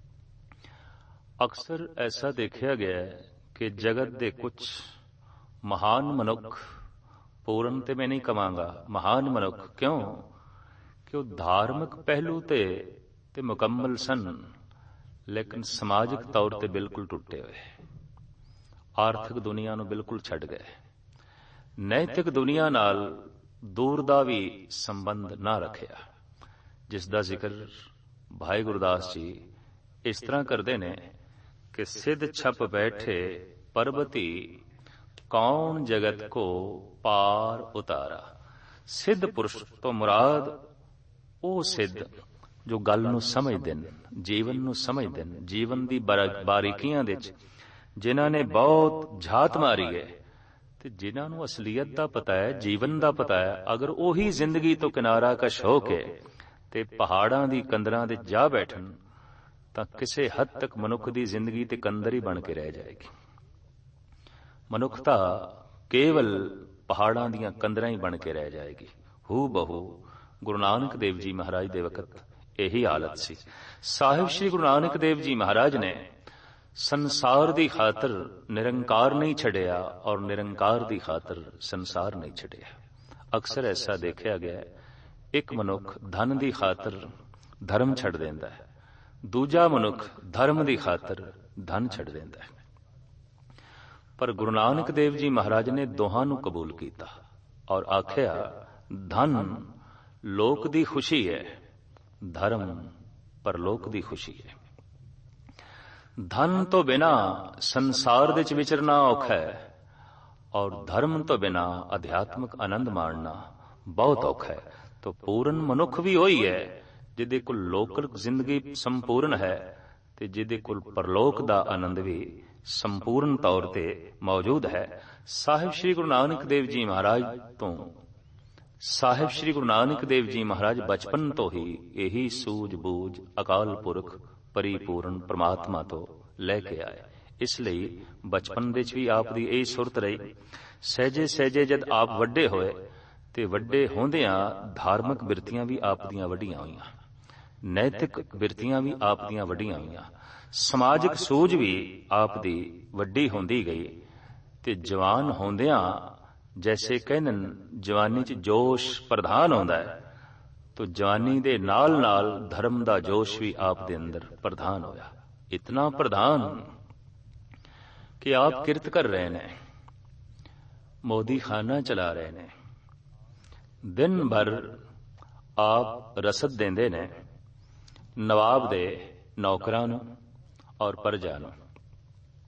ਅਕਸਰ ਐਸਾ ਦੇਖਿਆ ਗਿਆ ਹੈ ਕਿ ਜਗਤ ਦੇ ਕੁਝ ਮਹਾਨ ਮਨੁੱਖ, ਪੂਰਨ ਤੇ ਮੈਂ ਨਹੀਂ ਕਵਾਂਗਾ, ਮਹਾਨ ਮਨੁੱਖ, ਕਿਉਂ ਕਿ ਉਹ ਧਾਰਮਿਕ ਪਹਿਲੂ ਤੇ ਤੇ ਮੁਕੰਮਲ ਸਨ, ਲੇਕਿਨ ਸਮਾਜਿਕ ਤੌਰ ਤੇ ਬਿਲਕੁਲ ਟੁੱਟੇ ਹੋਏ, ਆਰਥਿਕ ਦੁਨੀਆ ਨੂੰ ਬਿਲਕੁਲ ਛੱਡ ਗਏ, ਨੈਤਿਕ ਦੁਨੀਆ ਨਾਲ ਦੂਰ ਦਾ ਵੀ ਸੰਬੰਧ ਨਾ ਰੱਖਿਆ, ਜਿਸ ਦਾ ਜ਼ਿਕਰ ਭਾਈ ਗੁਰਦਾਸ ਜੀ ਇਸ ਤਰ੍ਹਾਂ ਕਰਦੇ ਨੇ ਕਿ ਸਿੱਧ ਛਪ ਬੈਠੇ ਪਰਬਤੀ, ਕੌਣ ਜਗਤ ਕੋ ਪਾਰ ਉਤਾਰਾ। ਸਿੱਧ ਪੁਰਸ਼ ਤੋਂ ਮੁਰਾਦ ਉਹ ਸਿੱਧ ਜੋ ਗੱਲ ਨੂੰ ਸਮਝਦੇ ਨੇ, ਜੀਵਨ ਨੂੰ ਸਮਝਦੇ ਨੇ, ਜੀਵਨ ਦੀ ਬਾਰੀਕੀਆਂ ਦੇ ਵਿੱਚ ਜਿਨ੍ਹਾਂ ਨੇ ਬਹੁਤ ਝਾਤ ਮਾਰੀ ਹੈ ਤੇ ਜਿਨ੍ਹਾਂ ਨੂੰ ਅਸਲੀਅਤ ਦਾ ਪਤਾ ਹੈ, ਜੀਵਨ ਦਾ ਪਤਾ ਹੈ। ਅਗਰ ਉਹੀ ਜ਼ਿੰਦਗੀ ਤੋਂ ਕਿਨਾਰਾ ਕਸ਼ ਹੋ ਕੇ ਤੇ ਪਹਾੜਾਂ ਦੀ ਕੰਦਰਾਂ ਦੇ ਜਾ ਬੈਠਣ ਤਾਂ ਕਿਸੇ ਹੱਦ ਤੱਕ ਮਨੁੱਖ ਦੀ ਜ਼ਿੰਦਗੀ ਤੇ ਕੰਦਰ ਹੀ ਬਣ ਕੇ ਰਹਿ ਜਾਏਗੀ। ਮਨੁੱਖਤਾ ਕੇਵਲ ਪਹਾੜਾਂ ਦੀਆਂ ਕੰਦਰਾਂ ਹੀ ਬਣ ਕੇ ਰਹਿ ਜਾਏਗੀ। ਹੂ ਬਹੂ ਗੁਰੂ ਨਾਨਕ ਦੇਵ ਜੀ ਮਹਾਰਾਜ ਦੇ ਵਕਤ ਇਹੀ ਹਾਲਤ ਸੀ। ਸਾਹਿਬ ਸ੍ਰੀ ਗੁਰੂ ਨਾਨਕ ਦੇਵ ਜੀ ਮਹਾਰਾਜ ਨੇ ਸੰਸਾਰ ਦੀ ਖਾਤਰ ਨਿਰੰਕਾਰ ਨਹੀਂ ਛੱਡਿਆ ਔਰ ਨਿਰੰਕਾਰ ਦੀ ਖਾਤਰ ਸੰਸਾਰ ਨਹੀਂ ਛੱਡਿਆ। ਅਕਸਰ ਐਸਾ ਦੇਖਿਆ ਗਿਆ, ਇੱਕ ਮਨੁੱਖ ਧਨ ਦੀ ਖਾਤਰ ਧਰਮ ਛੱਡ ਦਿੰਦਾ ਹੈ, ਦੂਜਾ ਮਨੁੱਖ ਧਰਮ ਦੀ ਖਾਤਰ ਧਨ ਛੱਡ ਦਿੰਦਾ ਹੈ। ਪਰ ਗੁਰੂ ਨਾਨਕ ਦੇਵ ਜੀ ਮਹਾਰਾਜ ਨੇ ਦੋਹਾਂ ਨੂੰ ਕਬੂਲ ਕੀਤਾ ਔਰ ਆਖਿਆ, ਧਨ ਲੋਕ ਦੀ ਖੁਸ਼ੀ ਹੈ, ਧਰਮ ਪਰਲੋਕ ਦੀ ਖੁਸ਼ੀ ਹੈ। ਧਨ ਤੋਂ ਬਿਨਾ ਸੰਸਾਰ ਦੇ ਵਿੱਚ ਵਿਚਰਨਾ ਔਖਾ ਹੈ ਔਰ ਧਰਮ ਤੋਂ ਬਿਨਾ ਅਧਿਆਤਮਿਕ ਆਨੰਦ ਮਾਣਨਾ ਬਹੁਤ ਔਖਾ ਹੈ। ਤਾਂ ਪੂਰਨ ਮਨੁੱਖ ਵੀ ਉਹੀ ਹੈ ਜਿਹਦੇ ਕੋਲ ਲੋਕਲ ਜ਼ਿੰਦਗੀ ਸੰਪੂਰਨ ਹੈ ਤੇ ਜਿਹਦੇ ਕੋਲ ਪਰਲੋਕ ਦਾ ਆਨੰਦ ਵੀ ਸੰਪੂਰਨ ਤੌਰ ਤੇ ਮੌਜੂਦ ਹੈ। ਸਾਹਿਬ ਸ੍ਰੀ ਗੁਰੂ ਨਾਨਕ ਦੇਵ ਜੀ ਮਹਾਰਾਜ ਤੋਂ ਸਾਹਿਬ ਸ੍ਰੀ ਗੁਰੂ ਨਾਨਕ ਦੇਵ ਜੀ ਮਹਾਰਾਜ ਬਚਪਨ ਤੋਂ ਹੀ ਇਹੀ ਸੂਝ ਬੂਝ ਅਕਾਲ ਪੁਰਖ ਪਰਿਪੂਰਨ ਪ੍ਰਮਾਤਮਾ ਤੋਂ ਲੈ ਕੇ ਆਏ। ਇਸ ਲਈ ਬਚਪਨ ਦੇ ਵਿੱਚ ਵੀ ਆਪ ਦੀ ਇਹ ਸੁਰਤ ਰਹੀ। ਸਹਿਜੇ ਸਹਿਜੇ ਜਦ ਆਪ ਵੱਡੇ ਹੋਏ ਤੇ ਵੱਡੇ ਹੁੰਦਿਆਂ ਧਾਰਮਿਕ ਬਿਰਤੀਆਂ ਵੀ ਆਪ ਦੀਆਂ ਵੱਡੀਆਂ ਹੋਈਆਂ, ਨੈਤਿਕ ਬਿਰਤੀਆਂ ਵੀ ਆਪ ਦੀਆਂ ਵੱਡੀਆਂ ਹੋਈਆਂ, ਸਮਾਜਿਕ ਸੂਝ ਵੀ ਆਪ ਦੀ ਵੱਡੀ ਹੁੰਦੀ ਗਈ। ਤੇ ਜਵਾਨ ਹੁੰਦਿਆਂ ਜੈਸੇ ਕਹਿੰਦੇ ਜਵਾਨੀ ਚ ਜੋਸ਼ ਪ੍ਰਧਾਨ ਹੁੰਦਾ ਹੈ, ਤੋ ਜਵਾਨੀ ਦੇ ਨਾਲ ਨਾਲ ਧਰਮ ਦਾ ਜੋਸ਼ ਵੀ ਆਪ ਦੇ ਅੰਦਰ ਪ੍ਰਧਾਨ ਹੋਇਆ। ਇਤਨਾ ਪ੍ਰਧਾਨ ਕਿ ਆਪ ਕਿਰਤ ਕਰ ਰਹੇ ਨੇ, ਮੋਦੀ ਖਾਨਾ ਚਲਾ ਰਹੇ ਨੇ, ਦਿਨ ਭਰ ਆਪ ਰਸਦ ਦਿੰਦੇ ਨੇ ਨਵਾਬ ਦੇ ਨੌਕਰਾਂ ਨੂੰ ਔਰ ਪਰਜਾ ਨੂੰ।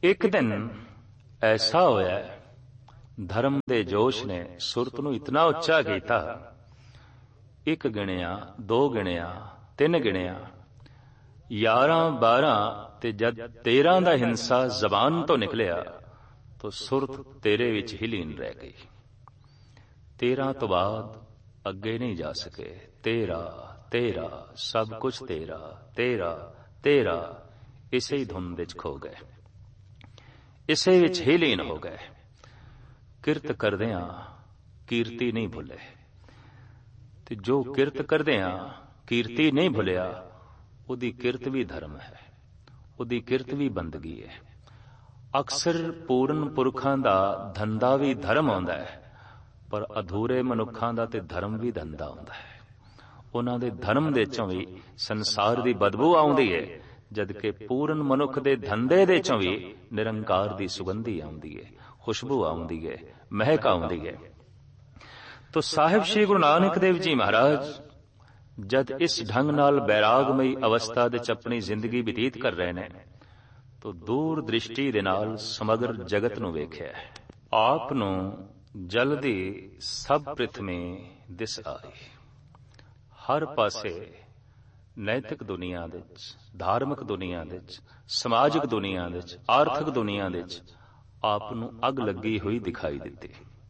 एक दिन ऐसा होया, धर्म दे जोश ने सुरत नूं इतना उच्चा कीता, एक गिणिया, दो गिणिया, तीन गिणिया, यारां बारां ते जद तेरां दा हिंसा जबान तो निकलिया तो सुरत तेरे विच ही लीन रह गई। तेरां तो बाद अगे नहीं जा सके। तेरा तेरा सब कुछ तेरा तेरा तेरा, इसे ही धुन विच खो गए, इसे विच ही लीन हो गए। किरत करदियां कीर्ति नहीं भुले, ते जो किरत करदियां कीर्ति नहीं भुलिया, उदी किरत भी धर्म है, उदी किरत भी बंदगी है। अक्सर पूर्ण पुरखां दा धंधा भी धर्म आउंदा है, पर अधूरे मनुखां दा ते धर्म भी धंधा आउंदा है। उन्हां दे धर्म दे चों भी संसार दी बदबू आउंदी है, जदकि पूर्ण मनुख दे धंधे दे चों भी निरंकार दी सुगंधी आउंदी है, खुशबू आउंदी है, महक आउंदी है। तो साहिब श्री गुरु नानक देव जी महाराज जद इस ढंग नाल बैरागमई अवस्था दे अपनी जिंदगी बतीत कर रहे ने, तो दूर दृष्टि दे नाल समग्र जगत नूं वेख्या। आप नूं जल्दी सब प्रथमे दिस आई। हर पासे नैतिक दुनिया दे विच, धार्मिक दुनिया दे विच, समाजिक दुनिया दे विच, आर्थिक दुनिया दे विच आप नूं अग लगी हुई दिखाई दित्ती।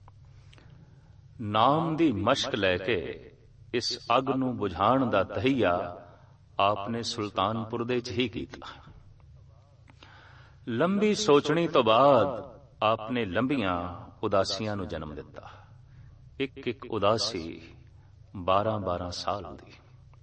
नाम दी मशक लैके इस अग नूं बुझाण दा तहिया आपने सुल्तानपुर दे च ही कीता। लंबी सोचनी तो बाद आपने लंबियां उदासियां नूं जन्म दिता। एक एक उदासी बारह बारह साल दी।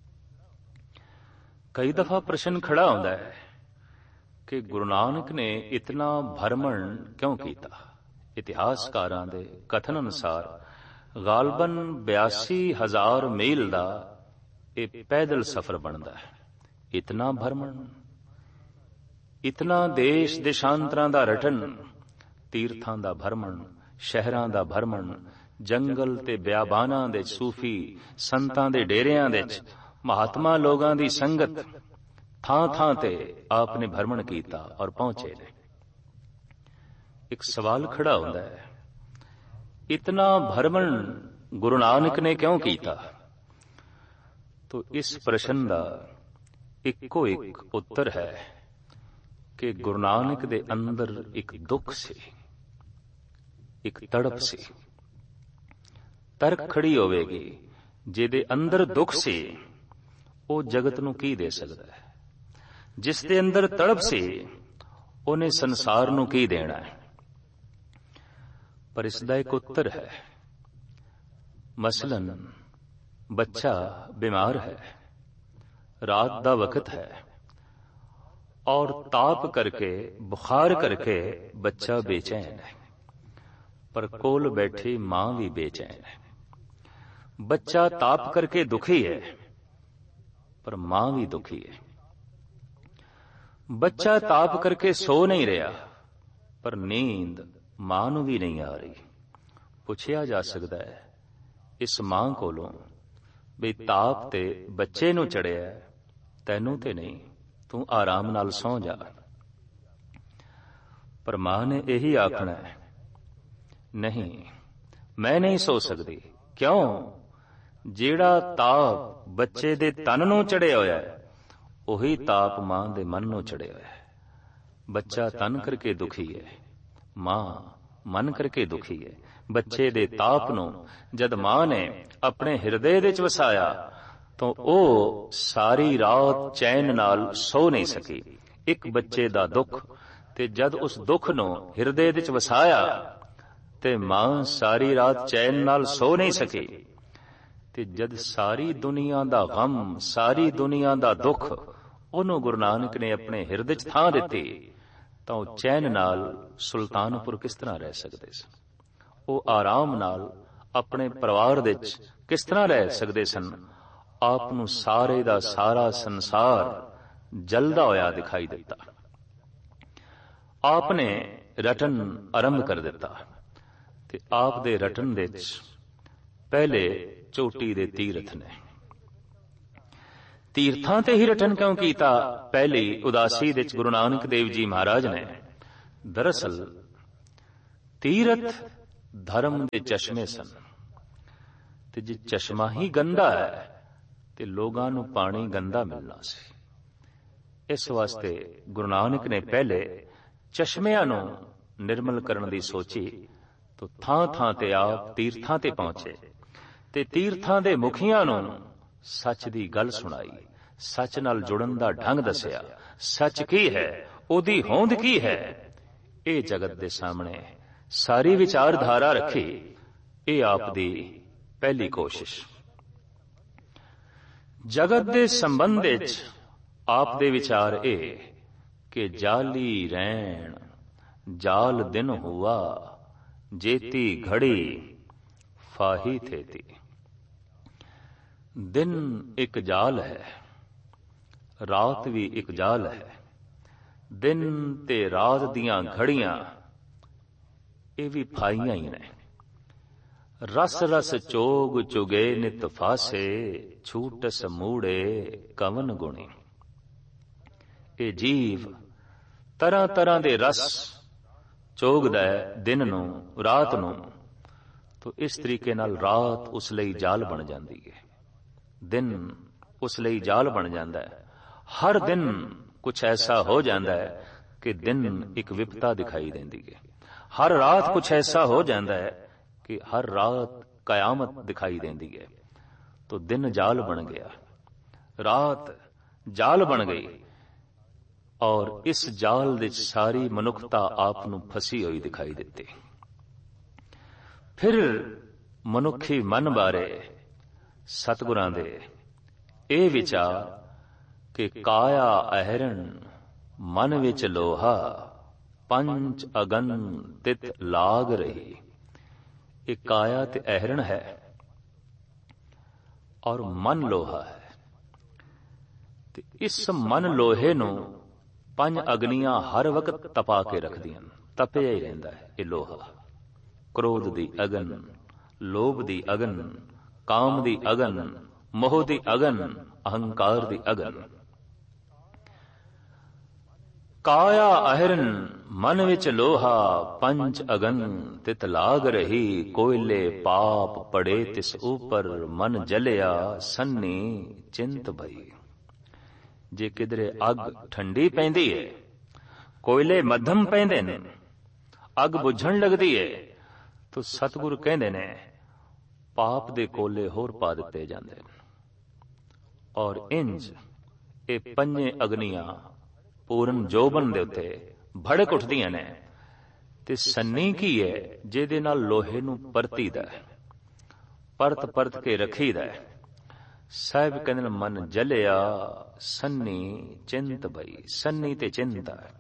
कई दफा प्रश्न खड़ा होंदा है कि गुरु नानक ने इतना भ्रमण क्यों किया। इतिहासकारां दे कथन अनुसार गालबन बयासी हजार मील का एक पैदल सफर बनता है। इतना भ्रमण, इतना देश देशांतरां दा रटन, तीर्थां दा भ्रमण, शहरां दा भ्रमण, जंगल ते बियाबानां दे सूफी संतां दे डेरियां दे महात्मा लोगां दी संगत, थां थां ते आपने भ्रमण कीता और पहुंचे ने। एक सवाल खड़ा होता है, इतना भ्रमण गुरु नानक ने क्यों किया। तो इस प्रश्न का इको एक उत्तर है कि गुरु नानक दे अंदर एक दुख सी, एक तड़प सी। तर्क खड़ी होवेगी, जिहदे अंदर दुख सी वो जगत नूं की दे सकदा है। जिस दे अंदर तड़प सी उन्हें संसार नूं की देना है। पर इसदा एक उत्तर है। मसलन बच्चा बीमार है, रात दा वक्त है और ताप करके बुखार करके बच्चा बेचैन है, पर कोल बैठी मां भी बेचैन है। बच्चा ताप करके दुखी है, पर मां भी दुखी है। बच्चा ताप करके सो नहीं रहा, पर नींद मां नूं भी नहीं आ रही। पुछया जा सकता है इस मां कोलों भी ताप ते बच्चे नूं चढ़िया, तैनूं ते नहीं, तू आराम नाल सौ जा। पर मां ने यही आखना है, नहीं मैं नहीं सो सकती। क्यों? जेड़ा ताप बच्चे दे तन नूं चढ़िया होया है, उही ताप मां दे मन नूं चढ़िया होया है। बच्चा तन करके दुखी है, मां मन करके दुखी है। बच्चे दे ताप नूं जद मां ने अपने हिरदे दे च वसाया तो ओ सारी रात चैन नाल सो नहीं सकी। एक बच्चे दा दुख ते जद उस दुख नूं हिरदे दे च वसाया ते मां सारी रात चैन नाल सो नहीं सकी। ते जद सारी दुनिया दा गम, सारी दुनिया दा दुख उन्होंने गुरु नानक ने अपने हिरदे च थां दिती, तो चैन नाल सुल्तानपुर किस तरह रह सकते सन। वो आराम नाल अपने परिवार दे किस तरह रह सकते सन। आप नूं सारे दा सारा संसार जलदा होया दिखाई दिता। आपने रटन आरंभ कर दिता ते आप दे रटन दे पहले चोटी दे तीर्थ ने। तीर्थां ते ही रटन क्यों कीता? पहली उदासी दे गुरु नानक देव जी महाराज ने दरअसल तीरथ धर्म दे चश्मे सन, ते जे चश्मा ही गंदा है ते लोगां नूं पानी गंदा मिलना सी। इस वास्ते गुरु नानक ने पहले चश्मिਆਂ ਨੂੰ निर्मल करन दी सोची, तो थां थां ते आप तीर्थां ते पहुंचे ते तीर्थां दे मुखियां ਨੂੰ सच दी गल सुनाई, सच नाल जुड़न दा ढंग दसिया। सच की है, ओदी होंद की है, ਇਹ जगत दे सामने सारी विचारधारा रखी। ਇਹ आप दी पहली कोशिश। जगत दे संबंध विच आप दे विचार ए कि जाली रैण जाल दिन हुआ, जेती घड़ी फाही थेती। दिन एक जाल है, रात भी एक जाल है। दिन ते रात दियां घड़ियां ये भी फाइयां ही ने। रस रस चोग चुगे नित फासे, छूटस मूड़े कवन गुणी। ये जीव तरह तरह दे रस चोगदा है दिन नूं रात नूं, तो इस तरीके नाल रात उस लई जाल बन जांदी है, दिन उस लई जाल बन जांदा है। हर दिन कुछ ऐसा हो जाता है कि दिन एक विपता दिखाई देती है। हर रात कुछ ऐसा हो जाता है कि हर रात कयामत दिखाई देती है। तो दिन जाल बन गया, रात जाल बन गई, और इस जाल दे सारी मनुखता आप नूं फसी हुई दिखाई देती। फिर मनुखी मन बारे सतगुरां दे ए विचार कि काया अहरण मन विच लोहा, पंच अगन तित लाग रही। एक काया ते अहरण है और मन लोहा है। ते इस मन लोहे नूं पंज अग्नियां हर वक्त तपा के रखदियां, तपिया ही रहिंदा है ये लोहा। क्रोध दी अगन, लोभ दी अगन, काम दी अगन, मोह दी अगन, अहंकार दी अगन। काया अहरन मन विच लोहा, पंच अगन तित लाग रही। कोयले पाप पड़े तिस ऊपर, मन जलिया सन्नी चिंत भई। जे किधरे अग ठंडी पैंदी है, कोयले मध्यम पैंदे ने, अग बुझण लगदी है, तो सतगुरु कहंदे ने पाप दे कोले होर पा दिते जांदे ने। और इंज ये पंजे अग्नियां पूर्ण जोबन दे उत्ते भड़क उठदियां ने। ते सन्नी की है जिहदे नाल लोहे नूं परतीदा है, परत परत के रखीदा है। साहिब कहंदे ने मन जलिया सन्नी चिंत भई। सन्नी ते चिंता है,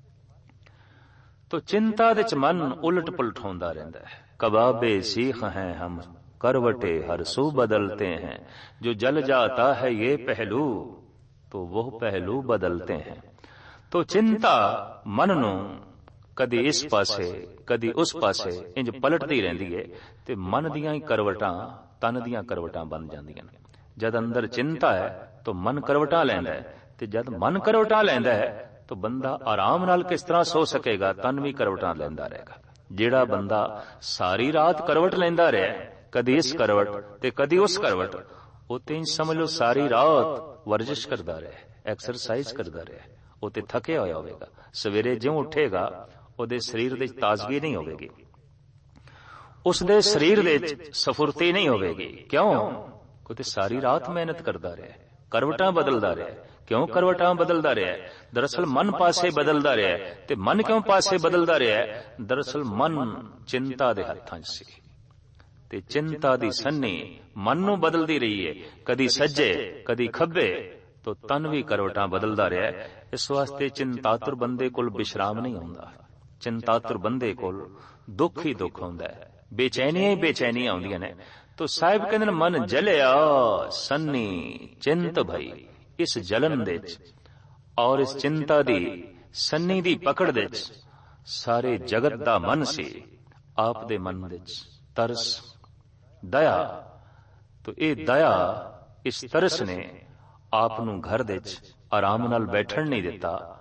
तो चिंता दे च मन उलट पुलट होंदा रहिंदा है। कबाबे सीख हैं हम, करवटे हर सू बदलते हैं। जो जल जाता है ये पहलू, तो वो पहलू बदलते हैं। तो चिंता मन नूं कदी इस पासे कदी उस पासे इंज पलटदी रहिंदी है, ते मन दियां ही करवटां तन दियां करवटां बन जांदियां ने। जद अंदर चिंता है तो मन करवटां लैंदा है, ते जद मन करवटां लैंदा है तो बंदा आराम नाल किस तरह सो सकेगा, तन भी करवटां लैंदा रहेगा। जेड़ा बंदा सारी रात करवट लैंदा रहा, कदी इस करवट ते कदी उस करवट, वो ते समझ लो सारी रात वर्जिश करदा रहा, एक्सरसाइज करदा रहा, वो ते थके होया होवेगा। सवेरे ज्यों उठेगा ਉਹਦੇ ਸਰੀਰ ਦੇ ਤਾਜ਼ਗੀ ਨਹੀਂ ਹੋਵੇਗੀ, ਉਸਦੇ ਸਰੀਰ ਦੇ ਸਫੁਰਤੀ ਨਹੀਂ ਹੋਵੇਗੀ। ਕਿਉਂ? ਕਿਉਂਕਿ ਸਾਰੀ ਰਾਤ ਮਿਹਨਤ ਕਰਦਾ ਰਿਹਾ, ਕਰਵਟਾਂ ਬਦਲਦਾ ਰਿਹਾ। ਕਿਉਂ ਕਰਵਟਾਂ ਬਦਲਦਾ ਰਿਹਾ? ਦਰਅਸਲ ਮਨ ਪਾਸੇ ਬਦਲਦਾ ਰਿਹਾ। ਤੇ ਮਨ ਕਿਉਂ ਪਾਸੇ ਬਦਲਦਾ ਰਿਹਾ? ਦਰਅਸਲ ਮਨ ਚਿੰਤਾ ਦੇ ਹੱਥਾਂ 'ਚ ਸੀ, ਤੇ ਚਿੰਤਾ ਦੀ ਸੰਨੀ ਮਨ ਨੂੰ ਬਦਲਦੀ ਰਹੀ ਹੈ, ਕਦੀ ਸੱਜੇ ਕਦੀ ਖੱਬੇ, तो तन भी करवटां बदलदा रहा है। इस वास्ते चिंतातुर बंदे कोल विश्राम नहीं हुंदा। चिंतातुर बंदे कोल दुख ही दुख हुंदा है, बेचैनियां ही बेचैनियां हुंदियां ने। तो साहिब कहंदे ने मन जलिया सन्नी चिंत भई। इस जलन दे और इस चिंता दी सन्नी दी पकड़ दे सारे जगत दा मन सी, आप दे मन दे तरस दया। तो ये दया इस तरस ने आप नूं घर दे आराम नाल बैठण नहीं दिता,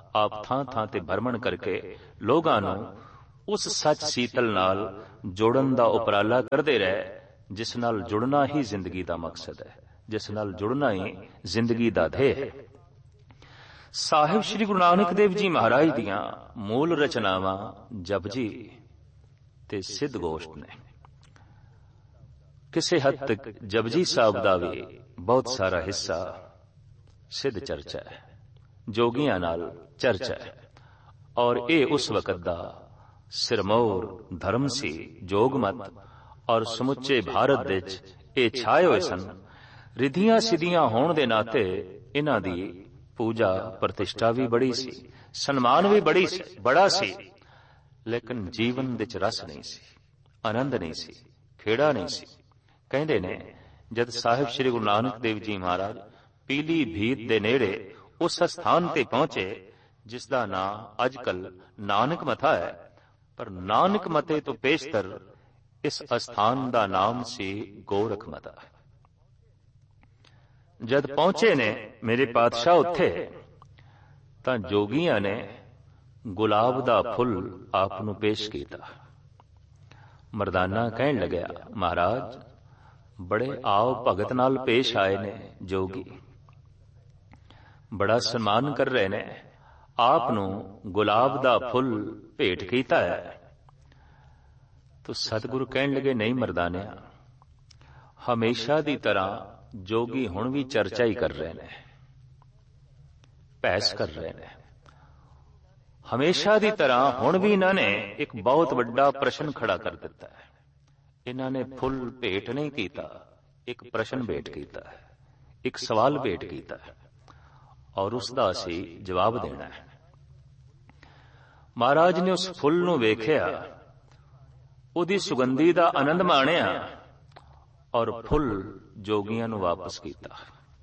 ਆਪ ਥਾਂ ਥਾਂ ਤੇ ਭਰਮਣ ਕਰਕੇ ਲੋਕਾਂ ਨੂੰ ਉਸ ਸੱਚ ਸੀਤਲ ਨਾਲ ਜੋੜਨ ਦਾ ਉਪਰਾਲਾ ਕਰਦੇ ਰਹੇ, ਜਿਸ ਨਾਲ ਜੁੜਨਾ ਹੀ ਜ਼ਿੰਦਗੀ ਦਾ ਮਕਸਦ ਹੈ, ਜਿਸ ਨਾਲ ਜੁੜਨਾ ਹੀ ਜ਼ਿੰਦਗੀ ਦਾ ਧਿਏ ਹੈ। ਸਾਹਿਬ ਸ੍ਰੀ ਗੁਰੂ ਨਾਨਕ ਦੇਵ ਜੀ ਮਹਾਰਾਜ ਦੀਆਂ ਮੂਲ ਰਚਨਾਵਾਂ ਜਪਜੀ ਤੇ ਸਿੱਧ ਗੋਸ਼ਟ ਨੇ। ਕਿਸੇ ਹੱਦ ਤੱਕ ਜਪਜੀ ਸਾਹਿਬ ਦਾ ਵੀ ਬਹੁਤ ਸਾਰਾ ਹਿੱਸਾ ਸਿੱਧ ਚਰਚਾ ਹੈ, ਜੋਗੀਆਂ ਨਾਲ ਚਰਚਾ ਹੈ, ਔਰ ਇਹ ਉਸ ਵਕਤ ਦਾ ਸਿਰਮੌਰ ਧਰਮ ਸੀ। ਜੋਗਮਤ ਔਰ ਸਮੁੱਚੇ ਭਾਰਤ ਵਿੱਚ ਇਹ ਛਾਏ ਹੋਏ ਸਨ। ਰਿਧੀਆਂ ਸਿੱਧੀਆਂ ਹੋਣ ਦੇ ਨਾਤੇ ਇਹਨਾਂ ਦੀ ਪੂਜਾ ਪ੍ਰਤਿਸ਼ਠਾ ਵੀ ਬੜੀ ਸੀ, ਸਨਮਾਨ ਵੀ ਬੜੀ ਸੀ ਬੜਾ ਸੀ, ਲੇਕਿਨ ਜੀਵਨ ਵਿੱਚ ਰਸ ਨਹੀਂ ਸੀ, ਆਨੰਦ ਨਹੀਂ ਸੀ, ਖੇੜਾ ਨਹੀਂ ਸੀ। ਕਹਿੰਦੇ ਨੇ ਜਦ ਸਾਹਿਬ ਸ੍ਰੀ ਗੁਰੂ ਨਾਨਕ ਦੇਵ ਜੀ ਮਹਾਰਾਜ ਪੀਲੀ ਭੀਤ ਦੇ ਨੇੜੇ ਉਸ ਸਥਾਨ ਤੇ ਪਹੁੰਚੇ ਜਿਸ ਦਾ ਨਾਂ ਅੱਜ ਕੱਲ ਨਾਨਕ ਮਤਾ ਹੈ, ਪਰ ਨਾਨਕ ਮਤੇ ਤੋਂ ਪੇਸ਼ਤਰ ਇਸ ਅਸਥਾਨ ਦਾ ਨਾਮ ਸੀ ਗੋਰਖ ਮਤਾ। ਜਦ ਪਹੁੰਚੇ ਨੇ ਮੇਰੇ ਪਾਤਸ਼ਾਹ ਉੱਥੇ, ਤਾਂ ਜੋਗੀਆਂ ਨੇ ਗੁਲਾਬ ਦਾ ਫੁੱਲ ਆਪ ਨੂੰ ਪੇਸ਼ ਕੀਤਾ। ਮਰਦਾਨਾ ਕਹਿਣ ਲੱਗਿਆ, ਮਹਾਰਾਜ ਬੜੇ ਆਓ ਭਗਤ ਨਾਲ ਪੇਸ਼ ਆਏ ਨੇ ਜੋਗੀ, ਬੜਾ ਸਨਮਾਨ ਕਰ ਰਹੇ ਨੇ, ਆਪ ਨੂੰ ਗੁਲਾਬ ਦਾ ਫੁੱਲ ਭੇਟ ਕੀਤਾ ਹੈ। ਤੋ ਸਤਿਗੁਰੂ ਕਹਿਣ ਲੱਗੇ, ਨਹੀਂ ਮਰਦਾਨਿਆ, ਹਮੇਸ਼ਾ ਦੀ ਤਰ੍ਹਾਂ ਜੋਗੀ ਹੁਣ ਵੀ ਚਰਚਾ ਹੀ ਕਰ ਰਹੇ ਨੇ, ਬਹਿਸ ਕਰ ਰਹੇ ਨੇ। ਹਮੇਸ਼ਾ ਦੀ ਤਰ੍ਹਾਂ ਹੁਣ ਵੀ ਇਹਨਾਂ ਨੇ ਇੱਕ ਬਹੁਤ ਵੱਡਾ ਪ੍ਰਸ਼ਨ ਖੜਾ ਕਰ ਦਿੱਤਾ ਹੈ। ਇਹਨਾਂ ਨੇ ਫੁੱਲ ਭੇਟ ਨਹੀਂ ਕੀਤਾ, ਇੱਕ ਪ੍ਰਸ਼ਨ ਭੇਟ ਕੀਤਾ ਹੈ, ਇੱਕ ਸਵਾਲ ਭੇਟ ਕੀਤਾ ਹੈ, ਔਰ ਉਸ ਦਾ ਅਸੀਂ ਜਵਾਬ ਦੇਣਾ ਹੈ। ਮਹਾਰਾਜ ਨੇ ਉਸ ਫੁੱਲ ਨੂੰ ਵੇਖਿਆ, ਉਹਦੀ ਸੁਗੰਧੀ ਦਾ ਆਨੰਦ ਮਾਣਿਆ, ਔਰ ਫੁੱਲ ਜੋਗੀਆਂ ਨੂੰ ਵਾਪਸ ਕੀਤਾ।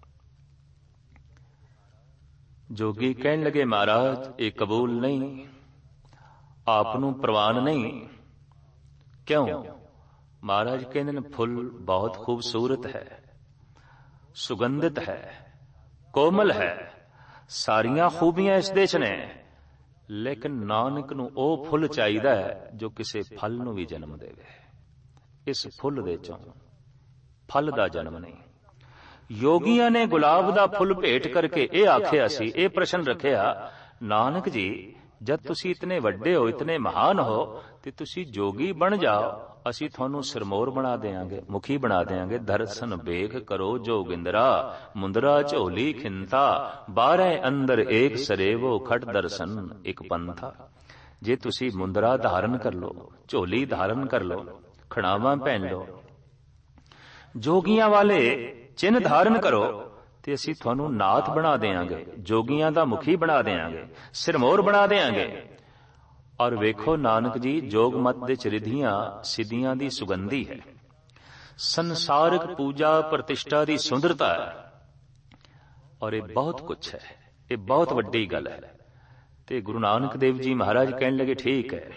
ਜੋਗੀ ਕਹਿਣ ਲੱਗੇ, ਮਹਾਰਾਜ ਇਹ ਕਬੂਲ ਨਹੀਂ, ਆਪ ਨੂੰ ਪ੍ਰਵਾਨ ਨਹੀਂ। ਕਿਉਂ? ਮਹਾਰਾਜ ਕਹਿੰਦੇ ਨੇ ਫੁੱਲ ਬਹੁਤ ਖੂਬਸੂਰਤ ਹੈ, ਸੁਗੰਧਿਤ ਹੈ, ਕੋਮਲ ਹੈ, ਸਾਰੀਆਂ ਖੂਬੀਆਂ ਇਸ ਦੇ ਚ ਨੇ, ਲੇਕਿਨ ਨਾਨਕ ਨੂੰ ਉਹ ਫੁੱਲ ਚਾਹੀਦਾ ਹੈ ਜੋ ਕਿਸੇ ਫਲ ਨੂੰ ਵੀ ਜਨਮ ਦੇਵੇ। ਇਸ ਫੁੱਲ ਦੇ ਚੋਂ ਫਲ ਦਾ ਜਨਮ ਨਹੀਂ। ਯੋਗੀਆਂ ਨੇ ਗੁਲਾਬ ਦਾ ਫੁੱਲ ਭੇਟ ਕਰਕੇ ਇਹ ਆਖਿਆ ਸੀ, ਇਹ ਪ੍ਰਸ਼ਨ ਰੱਖਿਆ, ਨਾਨਕ ਜੀ ਜਦ ਤੁਸੀਂ ਇਤਨੇ ਵੱਡੇ ਹੋ, ਇਤਨੇ ਮਹਾਨ ਹੋ, ਤੇ ਤੁਸੀਂ ਜੋਗੀ ਬਣ ਜਾਓ, ਅਸੀਂ ਤੁਹਾਨੂੰ ਸਿਰਮੌਰ ਬਣਾ ਦੇਾਂਗੇ, ਮੁਖੀ ਬਣਾ ਦੇਾਂਗੇ। ਦਰਸ਼ਨ ਵੇਖ ਕਰੋ ਜੋਗਿੰਦਰਾ, ਮੁੰਦਰਾ ਝੋਲੀ ਖਿੰਤਾ, ਬਾਰੇ ਅੰਦਰ ਏਕ ਸਰੇਵੋ, ਖਟ ਦਰਸ਼ਨ ਇੱਕ ਪੰਥਾ। ਜੇ ਤੁਸੀਂ ਮੁੰਦਰਾ ਧਾਰਨ ਕਰ ਲੋ, ਝੋਲੀ ਧਾਰਨ ਕਰ ਲੋ, ਖੜਾਵਾਂ ਪਹਿਨ ਲੋ, ਜੋਗੀਆਂ ਵਾਲੇ ਚਿੰਨ੍ਹ ਧਾਰਨ ਕਰੋ, ਤੇ ਅਸੀਂ ਤੁਹਾਨੂੰ ਨਾਥ ਬਣਾ ਦੇਾਂਗੇ, ਜੋਗੀਆਂ ਦਾ ਮੁਖੀ ਬਣਾ ਦੇਾਂਗੇ, ਸਿਰਮੌਰ ਬਣਾ ਦੇਾਂਗੇ। ਔਰ ਵੇਖੋ ਨਾਨਕ ਜੀ, ਜੋਗ ਮਤ ਦੇ ਰਿਧੀਆਂ ਸਿੱਧੀਆਂ ਦੀ ਸੁਗੰਧੀ ਹੈ, ਸੰਸਾਰਿਕ ਪੂਜਾ ਪ੍ਰਤਿਸ਼ਠਾ ਦੀ ਸੁੰਦਰਤਾ ਹੈ, ਔਰ ਇਹ ਬਹੁਤ ਕੁਛ ਹੈ, ਇਹ ਬਹੁਤ ਵੱਡੀ ਗੱਲ ਹੈ। ਤੇ ਗੁਰੂ ਨਾਨਕ ਦੇਵ ਜੀ ਮਹਾਰਾਜ ਕਹਿਣ ਲੱਗੇ, ਠੀਕ ਹੈ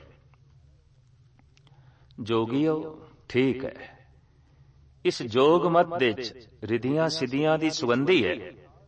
ਜੋਗੀਓ, ਠੀਕ ਹੈ, ਇਸ ਜੋਗ ਮਤ ਦੇ ਵਿੱਚ ਰਿਧੀਆਂ ਸਿੱਧੀਆਂ ਦੀ ਸੁਗੰਧੀ ਹੈ,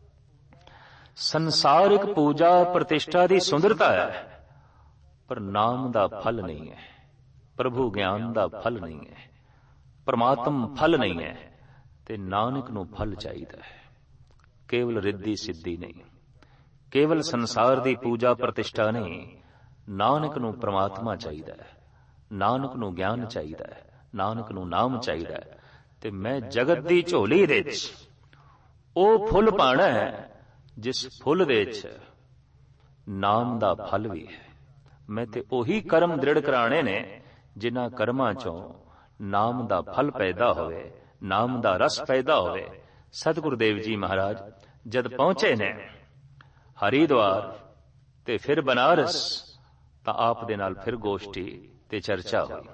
ਸੰਸਾਰਿਕ ਪੂਜਾ ਪ੍ਰਤਿਸ਼ਠਾ ਦੀ ਸੁੰਦਰਤਾ ਹੈ, ਪਰ ਨਾਮ ਦਾ ਫਲ ਨਹੀਂ ਹੈ, ਪ੍ਰਭੂ ਗਿਆਨ ਦਾ ਫਲ ਨਹੀਂ ਹੈ, ਪਰਮਾਤਮ ਫਲ ਨਹੀਂ ਹੈ। ਤੇ ਨਾਨਕ ਨੂੰ ਫਲ ਚਾਹੀਦਾ ਹੈ, ਕੇਵਲ ਰਿੱਧੀ ਸਿੱਧੀ ਨਹੀਂ, ਕੇਵਲ ਸੰਸਾਰ ਦੀ ਪੂਜਾ ਪ੍ਰਤਿਸ਼ਠਾ ਨਹੀਂ। ਨਾਨਕ ਨੂੰ ਪਰਮਾਤਮਾ ਚਾਹੀਦਾ ਹੈ, ਨਾਨਕ ਨੂੰ ਗਿਆਨ ਚਾਹੀਦਾ ਹੈ, ਨਾਨਕ ਨੂੰ ਨਾਮ ਚਾਹੀਦਾ ਹੈ। ਤੇ ਮੈਂ ਜਗਤ ਦੀ ਝੋਲੀ ਦੇ ਵਿੱਚ ਉਹ ਫੁੱਲ ਪਾਣਾ ਹੈ ਜਿਸ ਫੁੱਲ ਦੇ ਵਿੱਚ ਨਾਮ ਦਾ ਫਲ ਵੀ ਹੈ। ਮੈਂ ਤੇ ਉਹੀ ਕਰਮ ਦ੍ਰਿੜ ਕਰਾਣੇ ਨੇ ਜਿਨ੍ਹਾਂ ਕਰਮਾਂ ਚੋਂ ਨਾਮ ਦਾ ਫਲ ਪੈਦਾ ਹੋਵੇ, ਨਾਮ ਦਾ ਰਸ ਪੈਦਾ ਹੋਵੇ। ਸਤਿਗੁਰੂ ਦੇਵ ਜੀ ਮਹਾਰਾਜ ਜਦ ਪਹੁੰਚੇ ਨੇ ਹਰਿਦੁਆਰ ਤੇ ਫਿਰ ਬਨਾਰਸ, ਤਾਂ ਆਪ ਦੇ ਨਾਲ ਫਿਰ ਗੋਸ਼ਟੀ ਤੇ ਚਰਚਾ ਹੋਈ।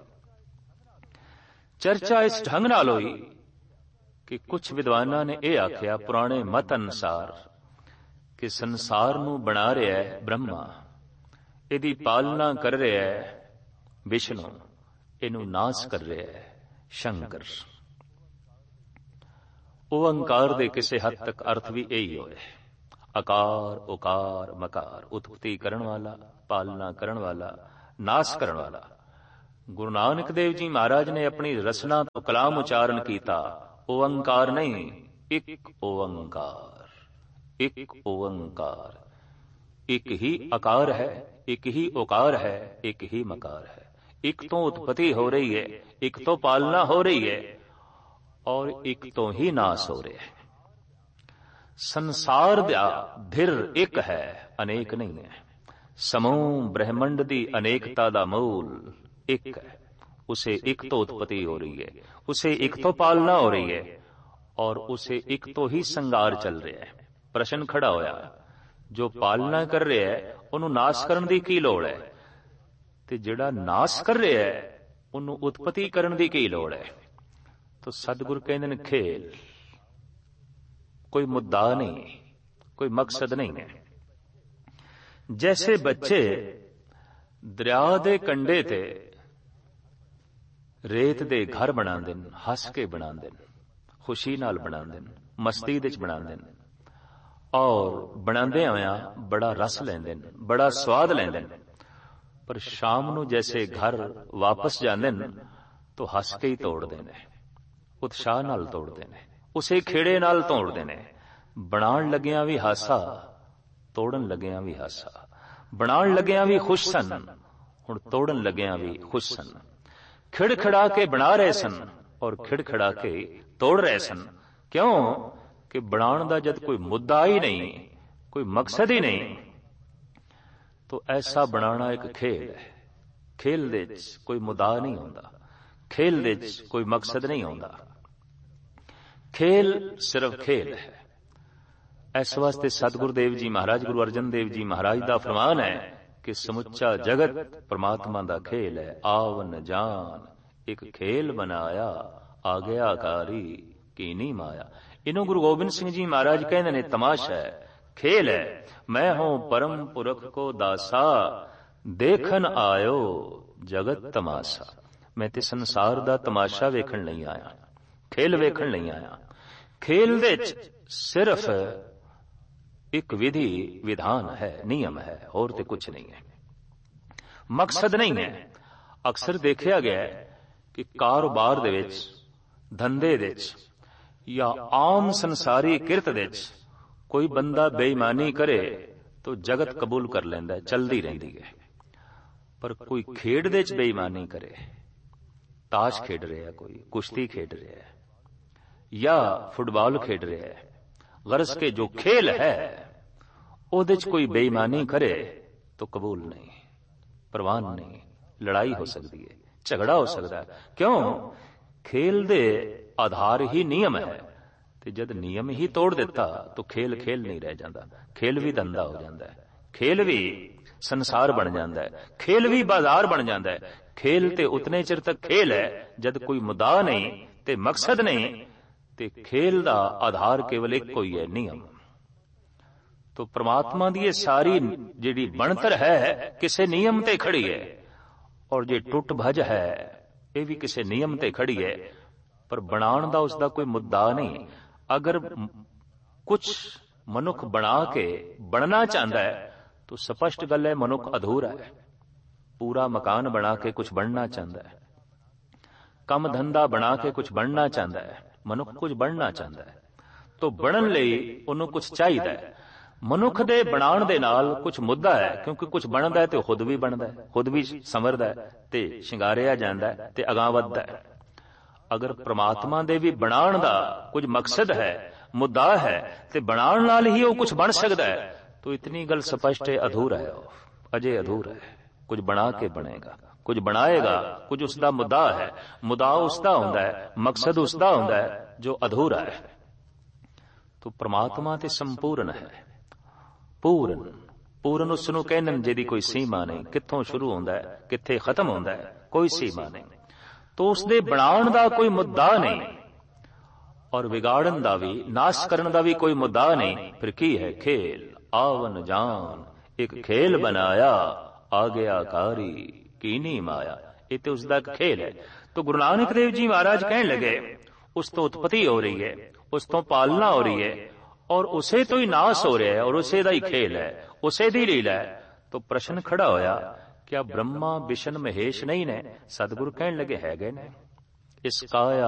ਚਰਚਾ ਇਸ ਢੰਗ ਨਾਲ ਹੋਈ ਕਿ ਕੁਝ ਵਿਦਵਾਨਾਂ ਨੇ ਇਹ ਆਖਿਆ, ਪੁਰਾਣੇ ਮਤ ਅਨੁਸਾਰ, ਕਿ ਸੰਸਾਰ ਨੂੰ ਬਣਾ ਰਿਹਾ ਹੈ ਬ੍ਰਹਮਾ, ਇਹਦੀ ਪਾਲਣਾ ਕਰ ਰਿਹਾ ਹੈ ਵਿਸ਼ਨੂੰ, ਇਹਨੂੰ ਨਾਸ਼ ਕਰ ਰਿਹਾ ਹੈ ਸ਼ੰਕਰ। ਓਅੰਕਾਰ ਦੇ ਕਿਸੇ ਹੱਦ ਤੱਕ ਅਰਥ ਵੀ ਇਹੀ ਹੋਏ। आकार उकार मकार, उत्पत्ति करण वाला, पालना करण वाला, नाश करण वाला। गुरु नानक देव जी महाराज ने अपनी रसना तो कलाम उच्चारण कीता, ओंकार नहीं, एक ओंकार, एक ओंकार। एक ही आकार है, एक ही ओकार है, एक ही मकार है। एक तो उत्पत्ति हो रही है, एक तो पालना हो रही है, और एक तो ही नाश हो रहा है। संसार दा धिर एक है, अनेक नहीं है। समूह ब्रह्मंड दी अनेकता दा मूल एक है। उसे एक तो उत्पत्ति हो रही है, उसे एक तो पालना हो रही है, और उसे एक तो ही संगार चल रहा है। प्रश्न खड़ा होया, जो पालना कर रहा है ਉਹਨੂੰ नाश ਕਰਨ ਦੀ ਕੀ ਲੋੜ ਹੈ, ਤੇ ਜਿਹੜਾ ਨਾਸ਼ ਕਰ ਰਿਹਾ ਹੈ ਉਹਨੂੰ ਉਤਪਤੀ ਕਰਨ ਦੀ ਕੀ ਲੋੜ ਹੈ। तो सतगुरु कहते हैं खेल, कोई मुद्दा नहीं, कोई मकसद नहीं है। जैसे बच्चे दरिया दे कंढे ते रेत दे घर बनांदे ने, हस के बनांदे ने, खुशी नाल बनांदे ने, मस्ती दे च बनांदे ने, और बनांदे होया बड़ा रस लैंदे ने, बड़ा स्वाद लैंदे ने। पर शाम नूं जैसे घर वापस जांदे ने तो हस के ही तोड़दे ने, उत्साह नाल तोड़दे ने, उसे खेड़े नाल तोड़दे ने। बनाण लगियां भी हासा, तोड़न लगियां भी हासा। बनाण लगियां भी खुश सन, हुण तोड़न लगियां भी खुश सन। खिड़खिड़ा के बना रहे सन और खिड़खिड़ा के तोड़ रहे सन। क्यों कि बनाण दा जद कोई मुद्दा ही नहीं, कोई मकसद ही नहीं, तो ऐसा बनाना एक खेल है। खेल दे च कोई मुद्दा नहीं होंदा, खेल दे च कोई मकसद नहीं होंदा। खेल सिर्फ खेल है। इस वास्ते सतगुरु देव जी महाराज, गुरु अर्जन देव जी महाराज दा फरमान है कि समुच्चा जगत परमात्मा दा खेल है। आवन जान एक खेल बनाया, आ गया कारी कीनी माया। इन्हों गुरु गोबिंद सिंह जी महाराज कहते ने तमाशा है, खेल है। मैं हूं परम पुरख को दासा, देखन आयो जगत तमाशा। मैं ते संसार दा तमाशा वेखण नहीं आया, खेल वेखण नहीं आया। खेल दे सिर्फ एक विधि विधान है, नियम है, और ते कुछ नहीं है, मकसद नहीं है। अक्सर देखा गया है कि कारोबार दे विच, धंधे दे विच, या आम संसारी किरत दे विच कोई बंदा बेईमानी करे तो जगत कबूल कर लेंदा है, चलदी रहिंदी है। पर कोई खेड दे विच बेईमानी करे, ताश खेड रहा है, कोई कुश्ती खेड रहा है, या फुटबॉल खेड रहा है, गरज के जो खेल है ओदे च कोई बेईमानी करे तो कबूल नहीं, प्रवान नहीं। लड़ाई हो सकती है, झगड़ा हो सकता है। क्यों? खेल दे आधार ही नियम है, ते जद नियम ही तोड़ दिता तो खेल खेल नहीं रह जाता, खेल भी धंधा हो जाता है, खेल भी संसार बन जाता है, खेल भी बाजार बन जाता है। खेल ते उतने चिर तक खेल है जद कोई मुद्दा नहीं ते मकसद नहीं, ते खेल दा आधार केवल एक कोई है, नियम। तो परमात्मा दी ये सारी जिहड़ी बनतर है किसे नियम ते खड़ी है, और जे टुट भज है ये भी किसे नियम ते खड़ी है। पर बनाण दा उसदा कोई मुद्दा नहीं। अगर कुछ मनुख बना के बनना चाहता है तो स्पष्ट गल है मनुख अधूरा है। पूरा मकान बना के कुछ बनना चाहता है, कम धंधा बना के कुछ बनना चाहता है, मनुख कुछ बनना चाहता है, तो बनन लई उन्हों कुछ चाहिए। मनुख दे बनाण दे नाल कुछ मुद्दा है, क्योंकि कुछ बनदा है तो खुद भी बनदा है, खुद भी संवरदा है, ते शिंगारिया जांदा है, ते अगां वधदा है। अगर परमात्मा दे भी बनाण दा कुछ मकसद है, मुद्दा है, ते बनाण नाल ही वो कुछ बन सकदा है, तो इतनी गल स्पष्ट है अधूरा है, अजय अधूरा है। कुछ बना के बनेगा, कुछ बनाएगा, कुछ उसका मुद्दा है, मुद्दा उसका होंदा है, मकसद उसका होंदा है जो अधूरा है। तो परमात्मा ते संपूर्ण है, पूर्ण। पूर्ण उसनूं कहने जिहदी कोई सीमा नहीं, कित्थों शुरू होंदा है कित्थे खत्म होंदा है, कोई सीमा नहीं। तो उसदे बनाण दा कोई मुद्दा नहीं, और विगाड़न दा भी, नाश करन दा भी कोई मुद्दा नहीं। फिर की है? खेल। आवन जान एक खेल बनाया, आ गया कारी कीनी माया। ये तो उसका एक खेल है। तो गुरु नानक देव जी महाराज कहने लगे उस तो उत्पत्ति हो रही है, उस तो पालना हो रही है, ਔਰ ਉਸੇ ਤੋਂ ਹੀ ਨਾਸ ਹੋ ਰਿਹਾ ਹੈ ਔਰ ਉਸੇ ਦਾ ਹੀ ਖੇਲ ਹੈ, ਉਸੇ ਦੀ ਲੀਲਾ ਹੈ। ਤਾਂ ਪ੍ਰਸ਼ਨ ਖੜਾ ਹੋਇਆ, ਕਿਆ ਬ੍ਰਹਮਾ ਵਿਸ਼ਨ ਮਹੇਸ਼ ਨਹੀਂ ਨੇ? ਸਤਿਗੁਰੂ ਕਹਿਣ ਲੱਗੇ ਹੈਗੇ ਨੇ। ਇਸ ਕਾਇਆ